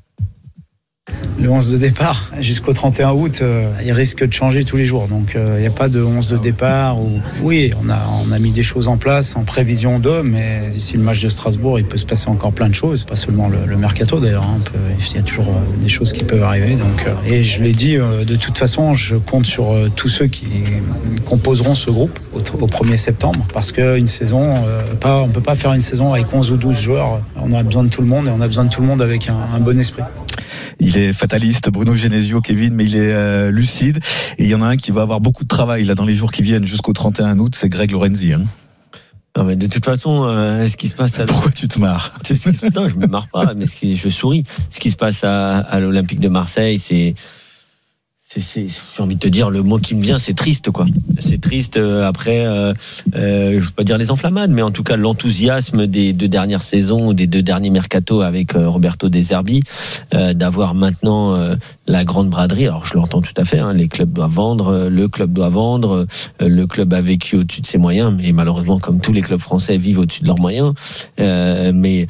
Le onze de départ jusqu'au trente et un août, euh, il risque de changer tous les jours. Donc il euh, n'y a pas de onze de départ. Où... Oui, on a, on a mis des choses en place en prévision d'eux, mais d'ici le match de Strasbourg, il peut se passer encore plein de choses. Pas seulement le, le mercato d'ailleurs. Hein. Peut, il y a toujours euh, des choses qui peuvent arriver. Donc, euh, et je l'ai dit, euh, de toute façon, je compte sur euh, tous ceux qui composeront ce groupe au, au premier septembre. Parce qu'une saison, euh, pas, on ne peut pas faire une saison avec onze ou douze joueurs. On a besoin de tout le monde et on a besoin de tout le monde avec un, un bon esprit. Il est fataliste, Bruno Genesio, Kevin, mais il est euh, lucide. Et il y en a un qui va avoir beaucoup de travail là dans les jours qui viennent jusqu'au trente et un août, c'est Greg Lorenzi. Hein. Non, mais de toute façon, euh, ce qui se passe à... Pourquoi tu te marres? Non, je me marre pas, mais ce qui, je souris. Ce qui se passe à, à l'Olympique de Marseille, c'est... C'est, c'est, j'ai envie de te dire, le mot qui me vient, c'est triste, quoi. C'est triste euh, après, euh, euh, je ne veux pas dire les enflammades, mais en tout cas l'enthousiasme des deux dernières saisons, des deux derniers mercatos avec euh, Roberto De Zerbi, euh, d'avoir maintenant euh, la grande braderie. Alors je l'entends tout à fait, hein, les clubs doivent vendre, euh, le club doit vendre, euh, le club a vécu au-dessus de ses moyens, mais malheureusement, comme tous les clubs français, vivent au-dessus de leurs moyens. Euh, mais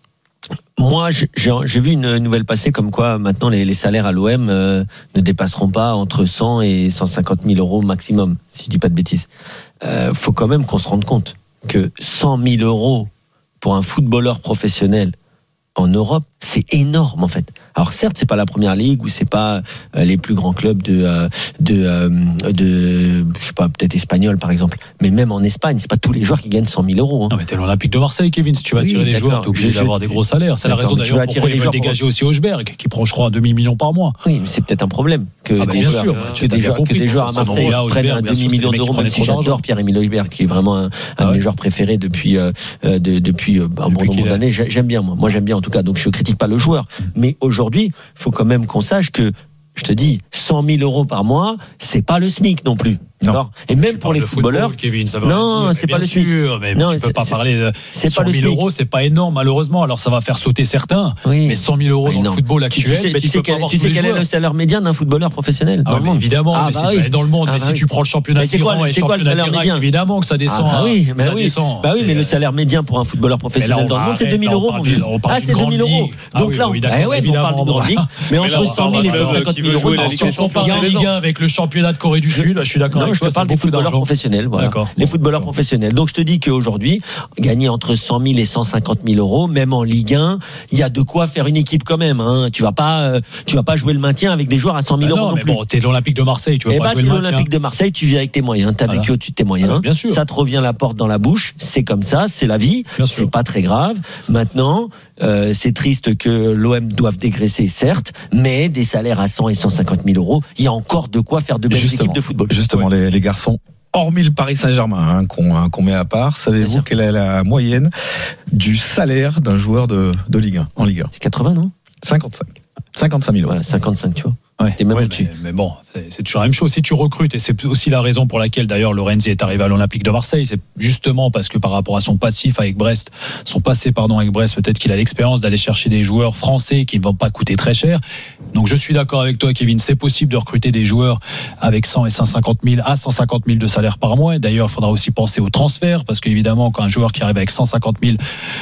moi, j'ai, j'ai vu une nouvelle passer comme quoi maintenant les, les salaires à l'O M euh, ne dépasseront pas entre cent et cent cinquante mille euros maximum, si je dis pas de bêtises. Euh, faut quand même qu'on se rende compte que cent mille euros pour un footballeur professionnel en Europe, c'est énorme en fait. Alors certes, c'est pas la première ligue ou c'est pas euh, les plus grands clubs de euh, de euh, de je sais pas, peut-être espagnol par exemple, mais même en Espagne, c'est pas tous les joueurs qui gagnent cent mille euros. Hein. Non mais t'es l'Olympique de Marseille, Kevin. Si tu vas oui, attirer des d'accord. joueurs, t'es obligé je, d'avoir je, des gros salaires. C'est la raison d'ailleurs pourquoi ils veulent dégager pour... aussi Auchberg, qui prend je crois un demi million par mois. Oui, mais c'est peut-être un problème que ah bah des bien joueurs, sûr, que des joueurs, que des joueurs à Marseille là, prennent un demi million d'euros. Même si j'adore Pierre-Emile Auchberg, qui est vraiment un, un ah ouais. de mes joueurs préférés depuis euh, de, depuis euh, un bon nombre d'années. J'aime bien moi. Moi j'aime bien en tout cas. Donc je critique pas le joueur, mais aujourd'hui, il faut quand même qu'on sache que, je te dis, cent mille euros par mois, c'est pas le SMIC non plus. Non. Et même pour les footballeurs, football, Kevin, ça va non, dire, c'est pas le SMIC. Sûr, mais non, tu peux pas parler de c'est pas le cent mille euros, c'est pas énorme malheureusement. Alors ça va faire sauter certains, oui. mais cent mille euros ah, dans non. le football actuel, tu sais, mais tu tu sais peux quel, pas avoir tu sais quel est le salaire médian d'un footballeur professionnel ah, dans le monde? Évidemment, ah, mais bah c'est oui. dans le monde. Ah, mais bah si oui. tu prends le championnat Iran et le championnat médian, évidemment que ça descend. Ah oui, mais ça oui. descend. Bah oui, mais le salaire médian pour un footballeur professionnel dans le monde, c'est deux mille euros. Ah, c'est deux mille euros. Donc là, eh ouais, on parle d'une grande ligue, mais entre cent mille et cent cinquante mille euros, si on compare la Ligue un avec le championnat de Corée du Sud, je suis d'accord. je te parle des footballeurs professionnels. Voilà. D'accord. Les footballeurs professionnels. Donc je te dis qu'aujourd'hui, gagner entre cent mille et cent cinquante mille euros, même en Ligue un, il y a de quoi faire une équipe quand même. Hein. Tu vas pas, euh, tu vas pas jouer le maintien avec des joueurs à cent mille bah euros non, non mais plus. Bon, t'es l'Olympique de Marseille, tu vas eh pas bah, jouer t'es le maintien. l'Olympique de Marseille, tu vis avec tes moyens. T'as voilà. vécu au-dessus de tes moyens. Ah, bien sûr. Ça te revient la porte dans la bouche. C'est comme ça, c'est la vie. Bien c'est sûr. pas très grave. Maintenant, euh, c'est triste que l'O M doive dégraisser, certes, mais des salaires à cent et cent cinquante mille euros, il y a encore de quoi faire de belles Justement. équipes de football. Justement, ouais. les, les garçons, hormis le Paris Saint-Germain, hein, qu'on, hein, qu'on met à part, savez-vous quelle est la moyenne du salaire d'un joueur de, de Ligue un, en Ligue un? C'est quatre-vingts, non? cinquante-cinq. cinquante-cinq mille euros. Voilà, cinquante-cinq, tu vois. Ouais, T'es même ouais, au-dessus. mais, mais bon, c'est, c'est toujours la même chose. Si tu recrutes, et c'est aussi la raison pour laquelle d'ailleurs Lorenzi est arrivé à l'Olympique de Marseille, c'est justement parce que par rapport à son passif avec Brest, son passé pardon avec Brest, peut-être qu'il a l'expérience d'aller chercher des joueurs français qui ne vont pas coûter très cher. Donc je suis d'accord avec toi, Kevin, c'est possible de recruter des joueurs avec cent et cent cinquante mille à cent cinquante mille de salaire par mois. Et d'ailleurs, il faudra aussi penser au transfert, parce qu'évidemment, quand un joueur qui arrive avec cent cinquante mille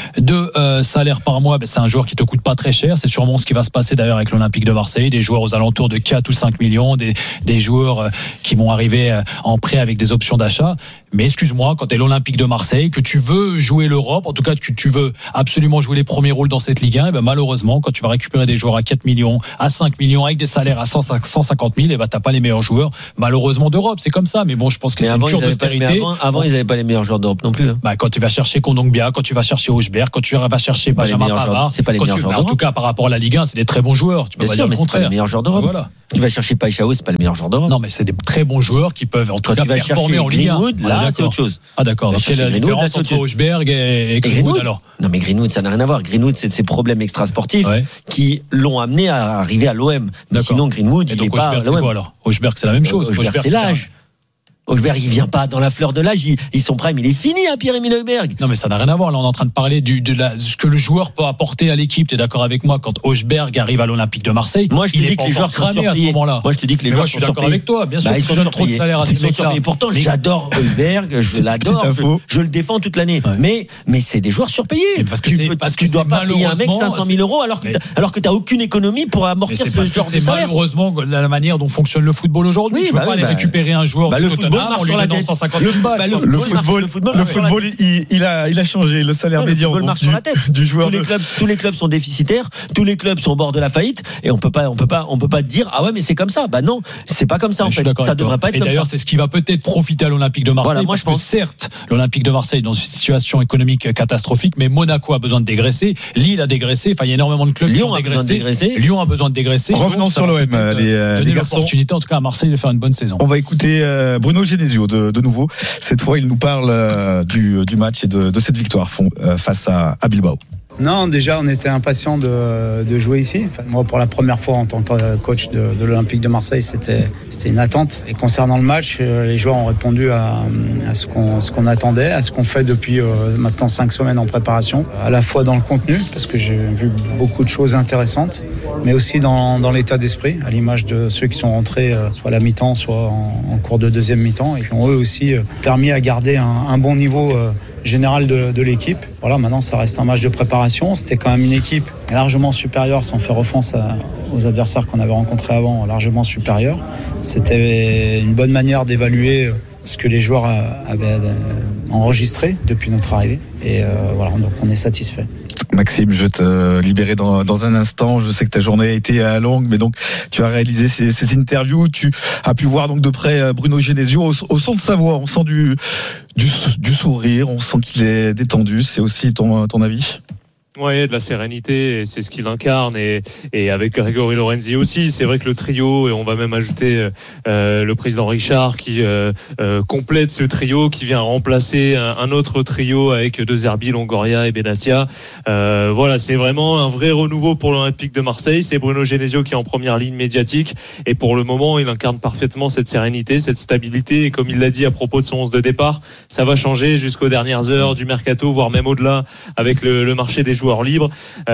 de euh, salaire par mois, ben, c'est un joueur qui te coûte pas très cher. C'est sûrement ce qui va se passer d'ailleurs avec l'Olympique de Marseille, des joueurs aux alentours de quatre ou cinq millions. Des, des joueurs qui vont arriver en prêt avec des options d'achat. Mais excuse-moi, quand tu es l'Olympique de Marseille, que tu veux jouer l'Europe, en tout cas que tu veux absolument jouer les premiers rôles dans cette Ligue un, et ben malheureusement, quand tu vas récupérer des joueurs à quatre millions, à cinq millions, avec des salaires à cent, cent cinquante mille, et ben t'as pas les meilleurs joueurs, malheureusement, d'Europe. C'est comme ça. Mais bon, je pense que mais c'est avant, une cure d'austérité. Avant, avant ils n'avaient pas les meilleurs joueurs d'Europe non plus. Hein. Bah, quand tu vas chercher Kondogbia, quand tu vas chercher Hochberg, quand tu vas chercher Benjamin Pavard, c'est pas les meilleurs tu, joueurs bah, d'Europe. En tout cas, par rapport à la Ligue un, c'est des très bons joueurs. Tu peux Bien pas sûr, dire mais le c'est pas contraire. les meilleurs joueurs d'Europe. Voilà. Tu vas chercher Païchao, c'est pas les meilleurs joueurs d'Europe. Non, mais c'est des très bons joueurs qui peuvent en tout Quand cas tu vas performer chercher en Ligue un. Greenwood, là, Ah, c'est autre chose. Ah d'accord. Donc quelle est la Greenwood, différence là, c'est entre autre Hochberg et, et Greenwood, Greenwood alors? Non, mais Greenwood, ça n'a rien à voir. Greenwood, c'est de ses problèmes extrasportifs Ouais. qui l'ont amené à arriver à l'O M. Mais D'accord. sinon, Greenwood, Et il donc n'est pas à Hochberg, c'est l'O M. quoi alors? Hochberg, c'est la même chose. Hochberg, c'est l'âge. Hochberg, il vient pas dans la fleur de l'âge. Il, il son prime, il est fini, hein, Pierre-Emile Hochberg. Non, mais ça n'a rien à voir. Là, on est en train de parler du, de la, ce que le joueur peut apporter à l'équipe. T'es d'accord avec moi quand Hochberg arrive à l'Olympique de Marseille? Moi, je te il dis est que pas les joueurs encore sont cramé à ce surpayés. moment-là. Moi, je te dis que les Mais joueurs moi, je suis sont d'accord surpayés. avec toi. Bien sûr, Bah, ils tu sont donnes trop de surpayés. salaire à ces Ils sont mecs-là. surpayés. Pourtant, j'adore Hochberg, je l'adore, je, je le défends toute l'année. Ouais. Mais, mais c'est des joueurs surpayés. Mais parce que tu c'est- peux- parce tu que dois c'est pas payer un mec malheureusement, cinq cent mille euros alors que mais- t'as, alors que t'as aucune économie pour Mais amortir c'est ce parce que genre de c'est salaire. malheureusement la manière dont fonctionne le football aujourd'hui. Oui, tu peux bah pas oui, aller bah- récupérer un joueur bah, de le football Tottenham marche en lui sur la donnant tête. cent cinquante Le- mille balles. bah, le quoi. Le football marche- football, le football le marche sur la football, il, il a, il a changé. Le salaire Ouais, le médian football donc, marche du, sur la tête. du joueur tous les de- clubs, tous les clubs sont déficitaires, tous les clubs sont au bord de la faillite, et on peut pas, on peut pas, on peut pas dire ah ouais mais c'est comme ça. Bah non, c'est pas comme ça en Je suis fait. d'accord Ça avec toi. devrait pas être Et comme d'ailleurs, ça. c'est ce qui va peut-être profiter à l'Olympique de Marseille. Voilà, moi, parce je pense. que certes, l'Olympique de Marseille est dans une situation économique catastrophique, mais Monaco a besoin de dégraisser, Lille a dégraissé. Enfin, il y a énormément de clubs Lyon qui ont a besoin de dégraissé. dégraisser. Lyon a besoin de dégraisser. Revenons Donc, ça sur va l'O M, peut-être, les, euh, donner les garçons. l'opportunité, en tout cas à Marseille, de faire une bonne saison. On va écouter euh, Bruno Genesio de, de nouveau. Cette fois, il nous parle euh, du, du match et de, de cette victoire fond, euh, face à, à Bilbao. Non, déjà, on était impatients de, de jouer ici. Enfin, moi, pour la première fois en tant que coach de, de l'Olympique de Marseille, c'était, c'était une attente. Et concernant le match, les joueurs ont répondu à, à ce, qu'on, ce qu'on attendait, à ce qu'on fait depuis euh, maintenant cinq semaines en préparation, à la fois dans le contenu, parce que j'ai vu beaucoup de choses intéressantes, mais aussi dans, dans l'état d'esprit, à l'image de ceux qui sont rentrés euh, soit à la mi-temps, soit en, en cours de deuxième mi-temps, et qui ont eux aussi euh, permis à garder un, un bon niveau euh, général de, de l'équipe. Voilà, maintenant ça reste un match de préparation. C'était quand même une équipe largement supérieure, sans faire offense à, aux adversaires qu'on avait rencontrés avant, largement supérieure. C'était une bonne manière d'évaluer ce que les joueurs avaient enregistré depuis notre arrivée. Et euh, voilà, donc on est satisfait. Maxime, je vais te libérer dans, dans un instant. Je sais que ta journée a été longue, mais donc tu as réalisé ces, ces interviews. Tu as pu voir donc de près Bruno Genesio au, au son de sa voix. On sent du, du, du sourire, on sent qu'il est détendu. C'est aussi ton, ton avis ? Ouais, de la sérénité, et c'est ce qu'il incarne, et, et avec Grégory Lorenzi aussi. C'est vrai que le trio, et on va même ajouter euh, le président Richard qui euh, euh, complète ce trio, qui vient remplacer un, un autre trio avec De Zerbi, Longoria et Benatia. Euh, voilà, c'est vraiment un vrai renouveau pour l'Olympique de Marseille. C'est Bruno Genesio qui est en première ligne médiatique, et pour le moment, il incarne parfaitement cette sérénité, cette stabilité, et comme il l'a dit à propos de son onze de départ, ça va changer jusqu'aux dernières heures du mercato, voire même au-delà, avec le, le marché des joueurs libre.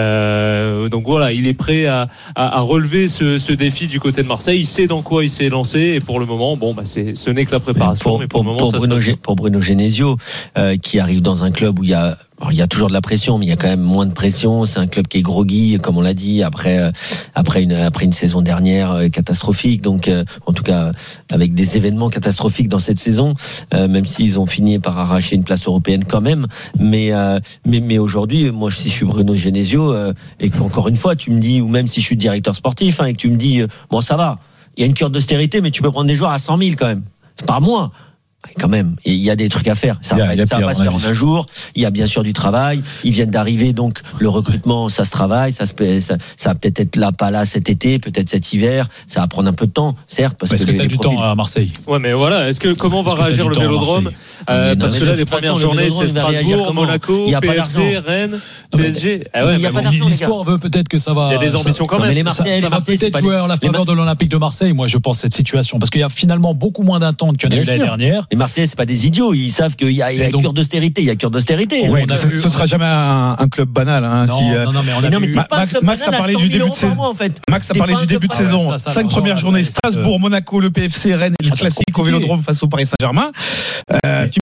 Euh, donc voilà, il est prêt à, à, à relever ce, ce défi du côté de Marseille. Il sait dans quoi il s'est lancé, et pour le moment, bon, bah c'est, ce n'est que la préparation. Pour, mais pour, pour, le moment, pour, ça Bruno, se passe. pour Bruno Genesio, euh, qui arrive dans un club où il y a Alors, il y a toujours de la pression, mais il y a quand même moins de pression. C'est un club qui est groggy, comme on l'a dit, après euh, après une après une saison dernière euh, catastrophique. Donc, euh, en tout cas, avec des événements catastrophiques dans cette saison, euh, même s'ils ont fini par arracher une place européenne quand même. Mais euh, mais mais aujourd'hui, moi, si je suis Bruno Genesio euh, et qu'encore une fois, tu me dis, ou même si je suis directeur sportif, hein, et que tu me dis, euh, bon, ça va, il y a une cure d'austérité, mais tu peux prendre des joueurs à cent mille quand même. C'est pas moins. Quand même, il y a des trucs à faire. Ça va pas se faire en un jour. Il y a bien sûr du travail. Ils viennent d'arriver, donc le recrutement, ça se travaille. Ça, se, ça, ça va peut-être être là, pas là cet été, peut-être cet hiver. Ça va prendre un peu de temps, certes, parce est-ce que, que les, t'as les du profils... temps à Marseille. Ouais, mais voilà. Est-ce que comment va est-ce que réagir le Vélodrome euh, Parce que là, les premières journées, c'est Strasbourg, Monaco, P F C, Rennes, P S G. Il y a pas d'argent. L'histoire veut peut-être que ça va. Il y a des ambitions quand même. Mais les Marseillais, ça va peut-être jouer à la faveur de l'Olympique de Marseille. Moi, je pense cette situation, parce qu'il y a finalement beaucoup moins d'attentes qu'il y en a eu l'année dernière. Les Marseillais, c'est pas des idiots. Ils savent qu'il y a, il y a donc, cure d'austérité. Il y a cure d'austérité. Ouais, ce, vu... ce sera jamais un, un club banal. Hein, non, si, non, non, mais on a non, vu... mais Max, Max, Max a parlé du début de saison. En fait. Max a parlé du début de saison. Ça, ça, Cinq premières journées. Strasbourg, Monaco, le P F C, Rennes et le classique au Vélodrome face au Paris Saint-Germain. Euh, tu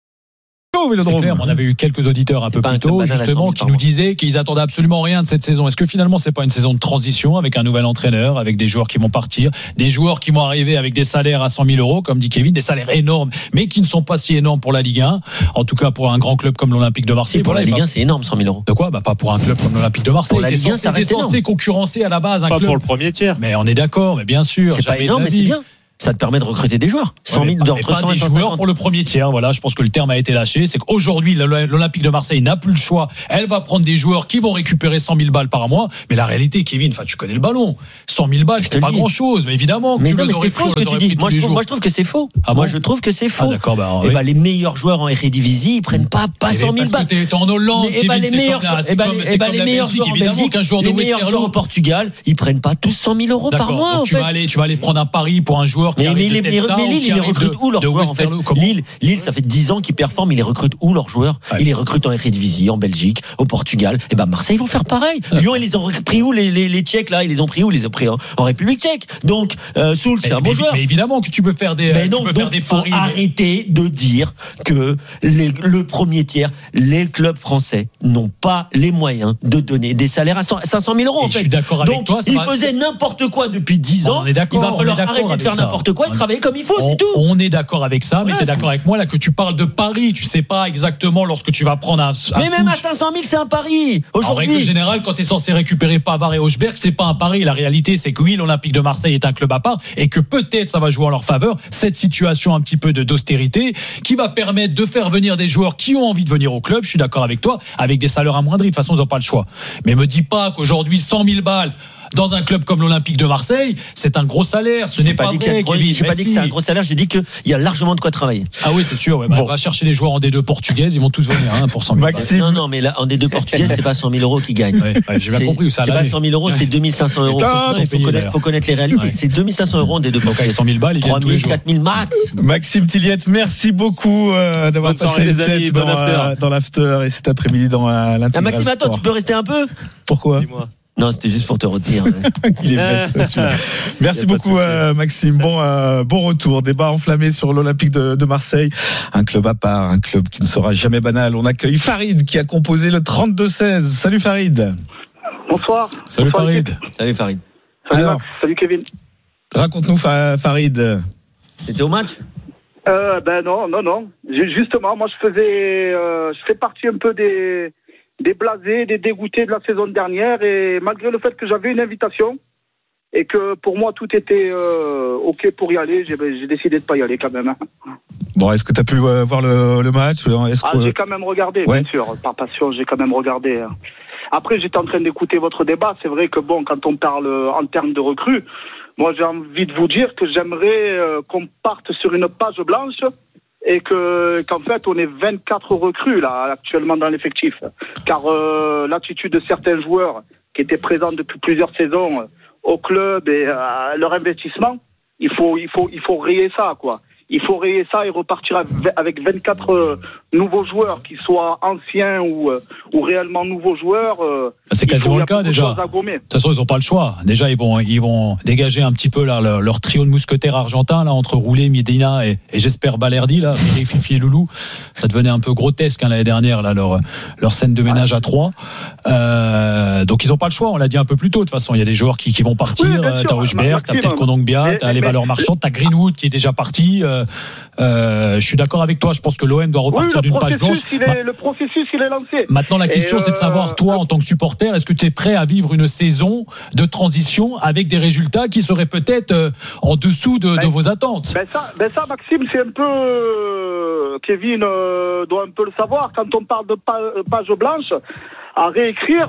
C'est clair, on avait eu quelques auditeurs un peu plus tôt, justement, qui nous disaient qu'ils attendaient absolument rien de cette saison. Est-ce que finalement, c'est pas une saison de transition avec un nouvel entraîneur, avec des joueurs qui vont partir, des joueurs qui vont arriver avec des salaires à cent mille euros, comme dit Kevin, des salaires énormes, mais qui ne sont pas si énormes pour la Ligue un, en tout cas pour un grand club comme l'Olympique de Marseille. Si, pour la Ligue un, c'est énorme, cent mille euros. De quoi? Bah, pas pour un club comme l'Olympique de Marseille. Pour la Ligue un, ça reste censé concurrencer à la base un pas club. Pour le premier tiers. Mais on est d'accord, mais bien sûr. C'est pas énorme, mais c'est bien. Ça te permet de recruter des joueurs. cent mille d'entre cent et cent cinquante joueurs pour le premier tiers. Voilà, je pense que le terme a été lâché. C'est qu'aujourd'hui, l'Olympique de Marseille n'a plus le choix. Elle va prendre des joueurs qui vont récupérer cent mille balles par mois. Mais la réalité, Kevin, enfin, tu connais le ballon. cent mille balles, c'est pas grand chose. Mais évidemment, mais tu non, les mais c'est faux ce que tu dis. Moi je, trouve, moi, je trouve que c'est faux. Ah moi, bon je trouve que c'est faux. Ah, d'accord, bah, et oui. bah, les meilleurs joueurs en Eredivisie, ils prennent pas, pas cent mille balles. T'es en Hollande, et bah, les meilleurs, et bah, et bah, les meilleurs joueurs en Belgique, les meilleurs joueurs au Portugal, ils prennent pas tous cent mille euros par mois. Tu vas aller, tu vas aller prendre un pari pour un joueur qui arrive de mais Lille, ils les recrutent où leurs joueurs en fait Lille, Lille, ça fait dix ans qu'ils performent, ils les recrutent où leurs joueurs ouais. Ils les recrutent en Eredivisie, en Belgique, au Portugal. Et ben Marseille, ils vont faire pareil. Ouais. Lyon, ils les ont pris où les, les, les Tchèques là Ils les ont pris où Ils les ont pris en, en République Tchèque. Donc, euh, Soul, c'est un bon joueur. Mais évidemment que tu peux faire des. Mais non, tu peux donc, faire des faut paris. Arrêter de dire que les, le premier tiers, les clubs français n'ont pas les moyens de donner des salaires à cinq cent mille euros. En fait. Je suis d'accord avec donc, toi. Ils faisaient n'importe quoi depuis dix ans. On est d'accord. Il va falloir arrêter de faire n'importe quoi et travailler comme il faut, c'est tout. On est d'accord avec ça, mais ouais, t'es d'accord avec moi là que tu parles de pari, tu sais pas exactement lorsque tu vas prendre un. un mais même à cinq cent mille, c'est un pari. Aujourd'hui. En règle générale, quand t'es censé récupérer Pavard et Hochberg, c'est pas un pari. La réalité, c'est que oui, l'Olympique de Marseille est un club à part et que peut-être ça va jouer en leur faveur cette situation un petit peu de d'austérité qui va permettre de faire venir des joueurs qui ont envie de venir au club. Je suis d'accord avec toi, avec des salaires amoindris. De toute façon, ils n'ont pas le choix. Mais me dis pas qu'aujourd'hui cent mille balles. Dans un club comme l'Olympique de Marseille, c'est un gros salaire. Ce n'est pas, pas vrai. Je n'ai pas dit que c'est un gros salaire. J'ai dit qu'il y a largement de quoi travailler. Ah oui, c'est sûr. Ouais, bah, bon. On va chercher des joueurs en D deux portugaise. Ils vont tous venir hein, pour cent mille. Maxime. Non, non, mais là, en D deux portugaise, c'est pas cent mille euros qui gagnent. Ouais, ouais, j'ai bien c'est, compris. Ça c'est pas cent mille euros, c'est deux mille cinq cents euros. Il faut, faut, connaître, faut connaître les réalités. Ouais. C'est deux mille cinq cents euros en D deux portugaise. cent mille balles, trois mille, quatre mille max. Maxime Tilliette, merci beaucoup euh, d'avoir bonne passé les amis, têtes dans, euh, dans l'after et cet après-midi dans euh, l'intégral. Ah, Maxime, attends, tu peux rester un peu? Pourquoi? Dis-moi. Non, c'était juste pour te retenir. Il est bête, ça, celui-là. Merci beaucoup, euh, Maxime. Bon, euh, bon retour. Débat enflammé sur l'Olympique de, de Marseille. Un club à part, un club qui ne sera jamais banal. On accueille Farid qui a composé le trente-deux seize. Salut Farid. Bonsoir. Salut Bonsoir, Farid. Farid. Salut Farid. Salut Alors, Max. Salut Kevin. Raconte-nous, Farid. T'étais au match? euh, Ben non, non, non. Justement, moi je faisais, euh, je fais partie un peu des. des blasés, des dégoûtés de la saison dernière et malgré le fait que j'avais une invitation et que pour moi tout était euh, ok pour y aller, j'ai, j'ai décidé de pas y aller quand même. Bon, est-ce que tu as pu voir le, le match? Est-ce ah, que... J'ai quand même regardé, ouais. Bien sûr, par passion, j'ai quand même regardé. Après, j'étais en train d'écouter votre débat, c'est vrai que bon, quand on parle en termes de recrues, moi j'ai envie de vous dire que j'aimerais euh, qu'on parte sur une page blanche et que qu'en fait on est vingt-quatre recrues là actuellement dans l'effectif, car euh, l'attitude de certains joueurs qui étaient présents depuis plusieurs saisons au club et euh, leur investissement, il faut il faut il faut rayer ça quoi. il faut rayer ça et repartir avec vingt-quatre euh, nouveaux joueurs, qui soient anciens ou, euh, ou réellement nouveaux joueurs. Euh, c'est quasiment le cas déjà. De toute façon, ils n'ont pas le choix. Déjà, ils vont, ils vont dégager un petit peu là, leur, leur trio de mousquetaires argentins là, entre Roulet, Medina et, et j'espère Balerdi, là, Fifi et Loulou. Ça devenait un peu grotesque hein, l'année dernière, là, leur, leur scène de ménage à trois. Euh, donc, ils n'ont pas le choix. On l'a dit un peu plus tôt. De toute façon, il y a des joueurs qui, qui vont partir. Oui, euh, t'as Hochberg, t'as peut-être Kondogbia, t'as les valeurs marchandes, t'as Greenwood qui est déjà parti. Euh, euh, je suis d'accord avec toi. Je pense que l'O M doit repartir oui, d'une page blanche. Est, le processus, il est lancé. Maintenant, la question, et c'est de savoir, euh, toi, en tant que supporter, est-ce que tu es prêt à vivre une saison de transition avec des résultats qui seraient peut-être euh, en dessous de, ben, de vos attentes? Ben ça, ben ça, Maxime, c'est un peu... Euh, Kevin euh, doit un peu le savoir. Quand on parle de page blanche, à réécrire,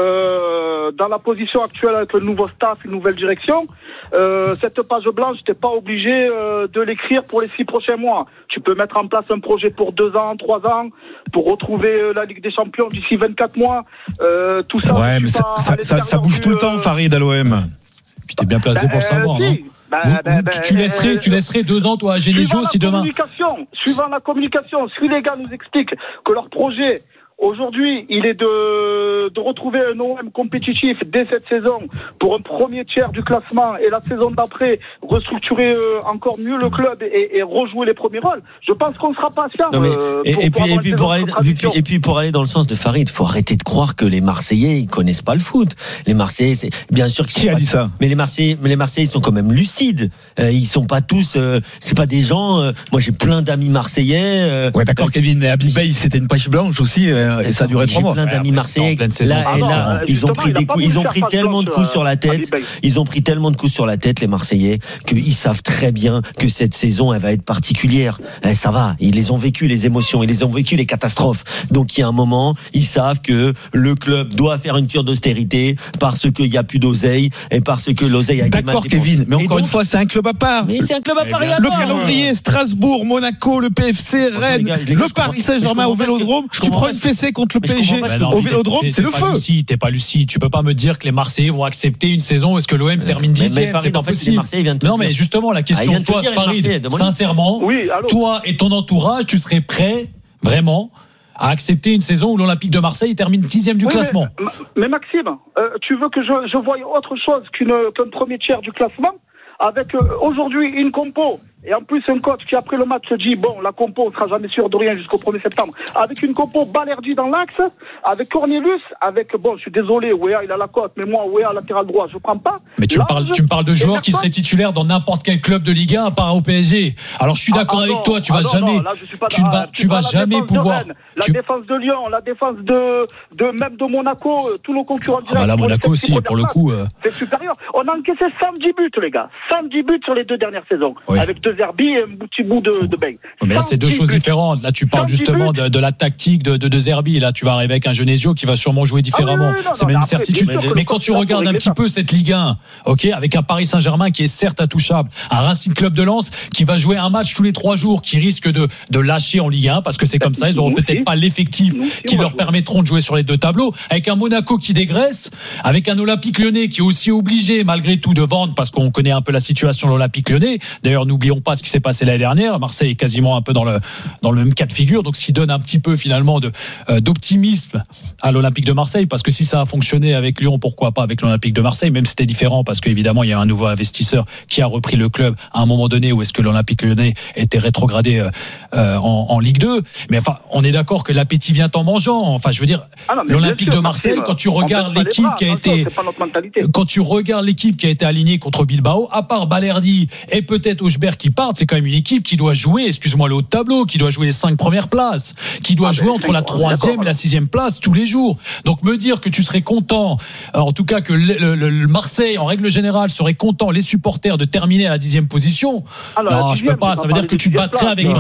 euh, dans la position actuelle avec le nouveau staff, une nouvelle direction, euh, cette page blanche, t'es pas obligé euh, de l'écrire pour les six prochains mois. Tu peux mettre en place un projet pour deux ans, trois ans, pour retrouver la Ligue des Champions d'ici vingt-quatre mois. Euh, tout ça. Ouais, mais ça, ça, ça, ça bouge tout le temps, Farid, à l'O M. Puis t'es bien placé ben, pour le savoir, euh, non ben, vous, ben, vous, ben, tu, laisserais, tu laisserais deux ans, toi, à Genesio, si demain. Suivant la communication, si les gars nous expliquent que leur projet, aujourd'hui, il est de, de retrouver un O M compétitif dès cette saison pour un premier tiers du classement et la saison d'après restructurer euh, encore mieux le club et, et rejouer les premiers rôles. Je pense qu'on sera patient. Non mais, euh, et, pour, et, pour puis, et, puis pour aller, et, puis, et puis pour aller dans le sens de Farid, faut arrêter de croire que les Marseillais ils connaissent pas le foot. Les Marseillais, c'est bien sûr qu'ils Qui sont a pas, dit ça? Mais les Marseillais, mais les Marseillais ils sont quand même lucides. Euh, ils sont pas tous. Euh, c'est pas des gens. Euh, moi j'ai plein d'amis marseillais. Euh, ouais d'accord, euh, Kevin. Mais Abib Bey c'était une page blanche aussi euh, et ça a duré trois mois. Plein d'amis marseillais. Là, ah non, là, euh, ils ont pris des coups, ils ont pris tellement de coups euh, sur la tête, ils ont pris tellement de coups sur la tête, les Marseillais, qu'ils savent très bien que cette saison, elle va être particulière. Eh, ça va, ils les ont vécu les émotions, ils les ont vécu les catastrophes. Donc il y a un moment, ils savent que le club doit faire une cure d'austérité parce qu'il y a plus d'oseille et parce que l'oseille a été mal D'accord, Kevin, mais encore donc, une fois, c'est un club à part. Mais c'est un club à part. Le calendrier, Strasbourg, Monaco, le P F C, Rennes, les gars, les gars, le Paris Saint-Germain au Vélodrome. Tu prends une fessée contre le P S G au Vélodrome, c'est le feu. Lucide, t'es pas lucide. Tu peux pas me dire que les Marseillais vont accepter une saison où est-ce que l'O M termine dixième. C'est pas possible. Non, mais justement, la question, ah, toi, Farid, sincèrement, oui, toi et ton entourage, tu serais prêt, vraiment, à accepter une saison où l'Olympique de Marseille termine dixième du oui, classement? Mais, mais Maxime, euh, tu veux que je, je voie autre chose qu'une, qu'un premier tiers du classement avec euh, aujourd'hui une compo? Et en plus, un coach qui, après le match, se dit, bon, la compo, on ne sera jamais sûr de rien jusqu'au premier septembre. Avec une compo Balerdi dans l'axe, avec Cornelius, avec, bon, je suis désolé, Ouéa, il a la cote, mais moi, Ouéa, latéral droit, je ne prends pas. Mais tu me parles, tu me parles de joueurs qui seraient titulaires dans n'importe quel club de Ligue un, à part au P S G. Alors, je suis d'accord ah, avec non, toi, tu vas ah, jamais, non, là, tu ne vas, tu vas jamais pouvoir. De Rennes, la tu... défense de Lyon, la défense de, de, même de Monaco, tous nos concurrents directs. Ah, bah là, Monaco aussi, pour le coup. Euh... C'est supérieur. On a encaissé cent dix buts, les gars. cent dix buts sur les deux dernières saisons. Oui. Avec deux Zerbi et un petit bout de, de Bey. Mais là, c'est deux choses buts. différentes. Là, tu parles justement de, de la tactique de, de, de Zerbi. Là, tu vas arriver avec un Genesio qui va sûrement jouer différemment. Ah oui, oui, non, c'est non, même une certitude. Mais, mais quand tu regardes un petit peu cette Ligue un, ok, avec un Paris Saint-Germain qui est certes intouchable, un Racing Club de Lens qui va jouer un match tous les trois jours, qui risque de, de lâcher en Ligue un parce que c'est comme ça. Ils n'auront peut-être pas l'effectif qui leur permettront de jouer sur les deux tableaux. Avec un Monaco qui dégraisse, avec un Olympique Lyonnais qui est aussi obligé, malgré tout, de vendre parce qu'on connaît un peu la situation de l'Olympique Lyonnais. D'ailleurs, n'oublions pas ce qui s'est passé l'année dernière. Marseille est quasiment un peu dans le, dans le même cas de figure, donc ce qui donne un petit peu finalement de, euh, d'optimisme à l'Olympique de Marseille, parce que si ça a fonctionné avec Lyon, pourquoi pas avec l'Olympique de Marseille, même si c'était différent, parce qu'évidemment il y a un nouveau investisseur qui a repris le club à un moment donné où est-ce que l'Olympique Lyonnais était rétrogradé euh, euh, en, en Ligue deux, mais enfin on est d'accord que l'appétit vient en mangeant, enfin je veux dire ah non, l'Olympique sûr, de Marseille, Marseille, quand tu regardes l'équipe qui a été quand tu regardes l'équipe qui a été alignée contre Bilbao, à part Balerdi et peut-être Hochberg qui partent, c'est quand même une équipe qui doit jouer, excuse-moi, le haut de tableau, qui doit jouer les cinq premières places, qui doit ah jouer entre la troisième et la sixième place tous les jours. Donc me dire que tu serais content, en tout cas que le, le, le Marseille, en règle générale, serait content, les supporters, de terminer à la dixième position. Alors, non, je peux pas. Ça veut dire que tu te battrais avec Brest et Angers.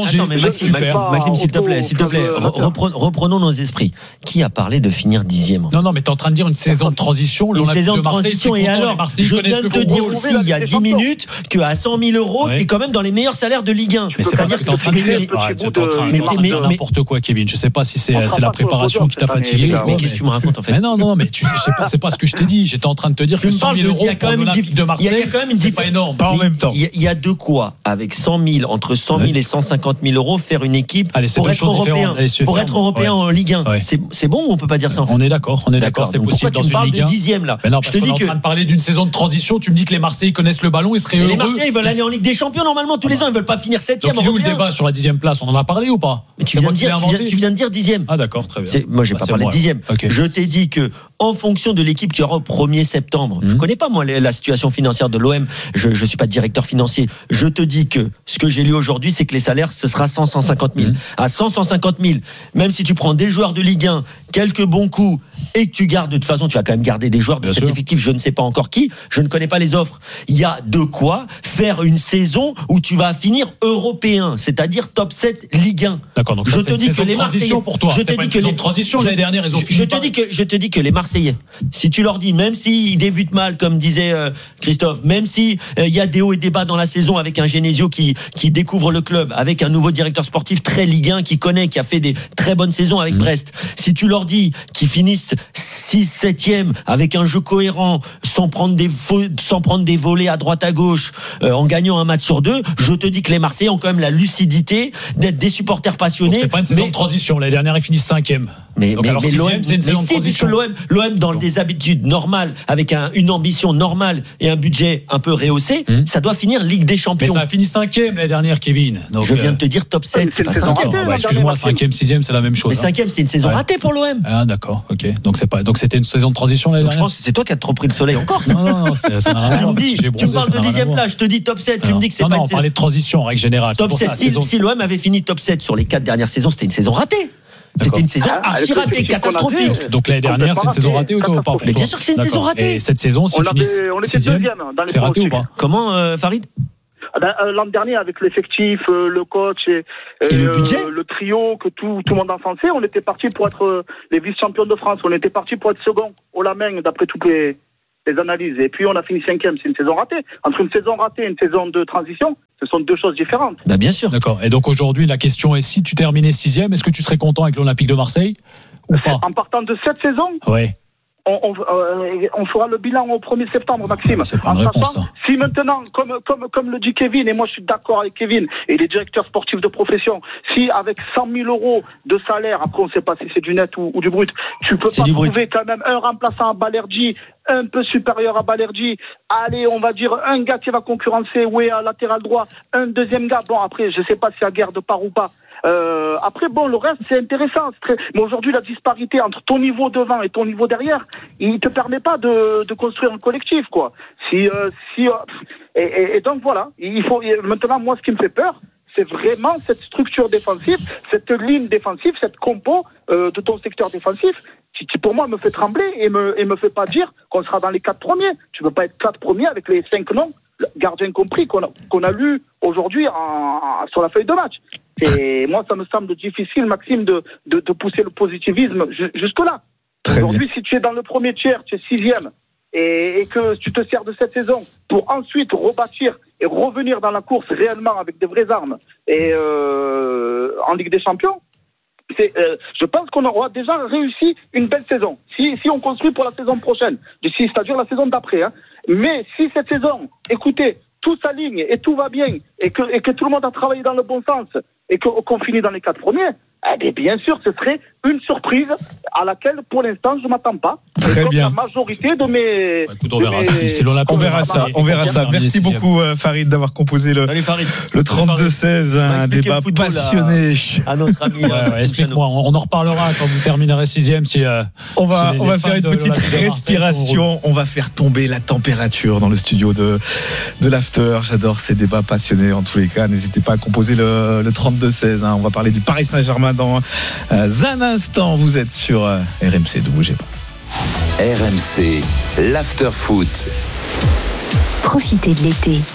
changé. Attends, mais Maxime, Maxime, Maxime, s'il te plaît, s'il te plaît, reprenons, reprenons nos esprits. Qui a parlé de finir dixième? Non, non, mais t'es en train de dire une saison de transition. Une saison de transition. Et alors, je viens de te dire aussi il y a dix minutes qu'à cent mille euros, t'es quand même dans les meilleurs salaires de Ligue un. Mais c'est pas ce que t'es en train de dire. Mais n'importe quoi, Kevin. Je sais pas si c'est la préparation qui t'a fatigué. Mais qu'est-ce que tu me racontes en fait? Mais non, non, mais je sais pas, c'est pas ce que je t'ai dit. J'étais en train de te dire que cent mille euros pour l'Olympique de Marseille, c'est pas énorme. Pas en même temps. Il y a de quoi, avec cent mille, entre cent mille et cent cinquante mille euros, faire une équipe pour être européen, pour être européen en Ligue un. C'est bon ou on peut pas dire ça en fait? On est d'accord, on est d'accord, c'est possible dans une Ligue un. Pourquoi tu me parles de dixième là? Mais non, parce qu'on est en train de parler d'une saison de transition. Tu me dis que les Marseillais connaissent le ballon, ils seraient heureux. Les Marseillais veulent aller en Ligue des Champions normalement tous les ans, ils veulent pas finir septième. Donc il y a eu le débat sur la dixième place, on en a parlé ou pas? Tu viens de dire, tu viens de dire dixième. Ah d'accord, très bien. Moi j'ai pas parlé de dixième. Je t'ai dit que en fonction de l'équipe qui aura au premier septembre, je connais pas moi la situation financière de l'O M, je je suis pas directeur financier. Je te dis que ce que j'ai lu aujourd'hui, c'est que les salaires ce sera cent, cent cinquante mille. À cent, cent cinquante mille, même si tu prends des joueurs de Ligue un, quelques bons coups et que tu gardes, de toute façon, tu vas quand même garder des joueurs de cet effectif, je ne sais pas encore qui, je ne connais pas les offres. Il y a de quoi faire une saison où tu vas finir européen, c'est-à-dire top sept Ligue un. D'accord, donc je ça, te dis que les Marseillais, pour toi. je te dis que les transition l'année dernière, ils ont fini. Je te dis que je te dis que les Marseillais, si tu leur dis, même s'ils débutent mal, comme disait euh, Christophe, même si il euh, y a des hauts et des bas dans la saison avec un Genesio qui qui découvre le club, avec un nouveau directeur sportif très Ligue un qui connaît, qui a fait des très bonnes saisons avec mmh. Brest. Si tu leur dis qu'ils finissent six, septième avec un jeu cohérent, sans prendre des faux, sans prendre des volets à droite à gauche, euh, en gagnant un match sur deux, je te dis que les Marseillais ont quand même la lucidité d'être des supporters passionnés. Donc c'est pas une saison mais... de transition. L'année dernière, ils finissent cinquième. Mais, donc mais, alors mais sixième, l'O M, c'est une saison de transition. L'O M, l'O M dans bon. des habitudes normales, avec un, une ambition normale et un budget un peu rehaussé, mmh. ça doit finir Ligue des Champions. Mais ça a fini cinquième l'année dernière, Kevin. Donc, je viens de te dire top sept, c'est, c'est pas cinquième. Bah, excuse-moi, cinquième, sixième, c'est la même chose. Mais cinquième, c'est une saison ouais. ratée pour l'O M. Ah d'accord, ok. Donc c'est pas, donc c'était une saison de transition l'année dernière. Je pense que c'est toi qui as trop pris le soleil encore. Non non non, c'est, ça n'a rien à voir. Tu me parles de dixième place, je te dis top sept, tu me dis que c'est pas. Non non, on parlait de transition en règle générale. Top sept. Si l'O M avait fini top sept sur les quatre dernières saisons, c'était une saison ratée. C'était une saison ah, archi ratée, catastrophique. Donc l'année dernière, c'est une saison ratée ou pas? Mais bien sûr que c'est une saison ratée. Et cette saison, si finissent sixième, c'est raté ou pas? Comment, euh, Farid? L'an dernier, avec l'effectif, le coach et, et, et le, budget le trio que tout, tout le monde encensait, on était parti pour être les vice-champions de France. On était parti pour être second au la main, d'après toutes les, les analyses. Et puis on a fini cinquième. C'est une saison ratée. Entre une saison ratée et une saison de transition, ce sont deux choses différentes. Bah bien sûr. D'accord. Et donc aujourd'hui, la question est, si tu terminais sixième, est-ce que tu serais content avec l'Olympique de Marseille ou pas? En partant de cette saison, ouais. On, on, euh, on fera le bilan au premier septembre, Maxime. C'est pas une en réponse, sachant, si maintenant, comme, comme, comme le dit Kevin, et moi je suis d'accord avec Kevin, et les directeurs sportifs de profession, si avec cent mille euros de salaire, après on ne sait pas si c'est du net ou, ou du brut, tu peux c'est pas trouver brut. quand même un remplaçant à Balerdi, un peu supérieur à Balerdi, allez, on va dire un gars qui va concurrencer Oué à latéral droit, un deuxième gars, bon après, je sais pas si y a guerre de part ou pas. Euh, après, bon, le reste, c'est intéressant. C'est très... Mais aujourd'hui, la disparité entre ton niveau devant et ton niveau derrière, il te permet pas de, de construire un collectif, quoi. Si, euh, si, euh... et, et, et donc voilà. Il faut maintenant, moi, ce qui me fait peur, c'est vraiment cette structure défensive, cette ligne défensive, cette compo euh, de ton secteur défensif, qui, qui pour moi me fait trembler et me et me fait pas dire qu'on sera dans les quatre premiers. Tu peux pas être quatre premiers avec les cinq noms, gardiens compris, qu'on a, qu'on a lu aujourd'hui en, sur la feuille de match. Et moi, ça me semble difficile, Maxime, de, de, de pousser le positivisme jusque-là. Très Aujourd'hui, bien. Si tu es dans le premier tiers, tu es sixième, et, et que tu te sers de cette saison pour ensuite rebâtir et revenir dans la course réellement avec des vraies armes et euh, en Ligue des Champions, c'est, euh, je pense qu'on aura déjà réussi une belle saison. Si, si on construit pour la saison prochaine, c'est-à-dire la saison d'après. Hein. Mais si cette saison, écoutez, tout s'aligne et tout va bien et que, et que tout le monde a travaillé dans le bon sens et que, qu'on finit dans les quatre premiers, eh bien, bien sûr, ce serait une surprise à laquelle, pour l'instant, je ne m'attends pas. Très comme bien. La majorité de mes... Bah, écoute, on verra, mes... si c'est on verra ça. On verra ça. Merci beaucoup, Farid, d'avoir composé le, Allez, le trente-deux seize, un débat passionné. À, à notre ami. ouais, ouais, explique-moi, on en reparlera quand vous terminerez sixième. Si, euh, on va, si on va faire une petite respiration. On va faire tomber la température dans le studio de, de l'After. J'adore ces débats passionnés en tous les cas. N'hésitez pas à composer le, le trente-deux seize. Hein. On va parler du Paris Saint-Germain dans euh, un instant. Vous êtes sur euh, R M C, ne bougez pas. R M C, l'After Foot. Profitez de l'été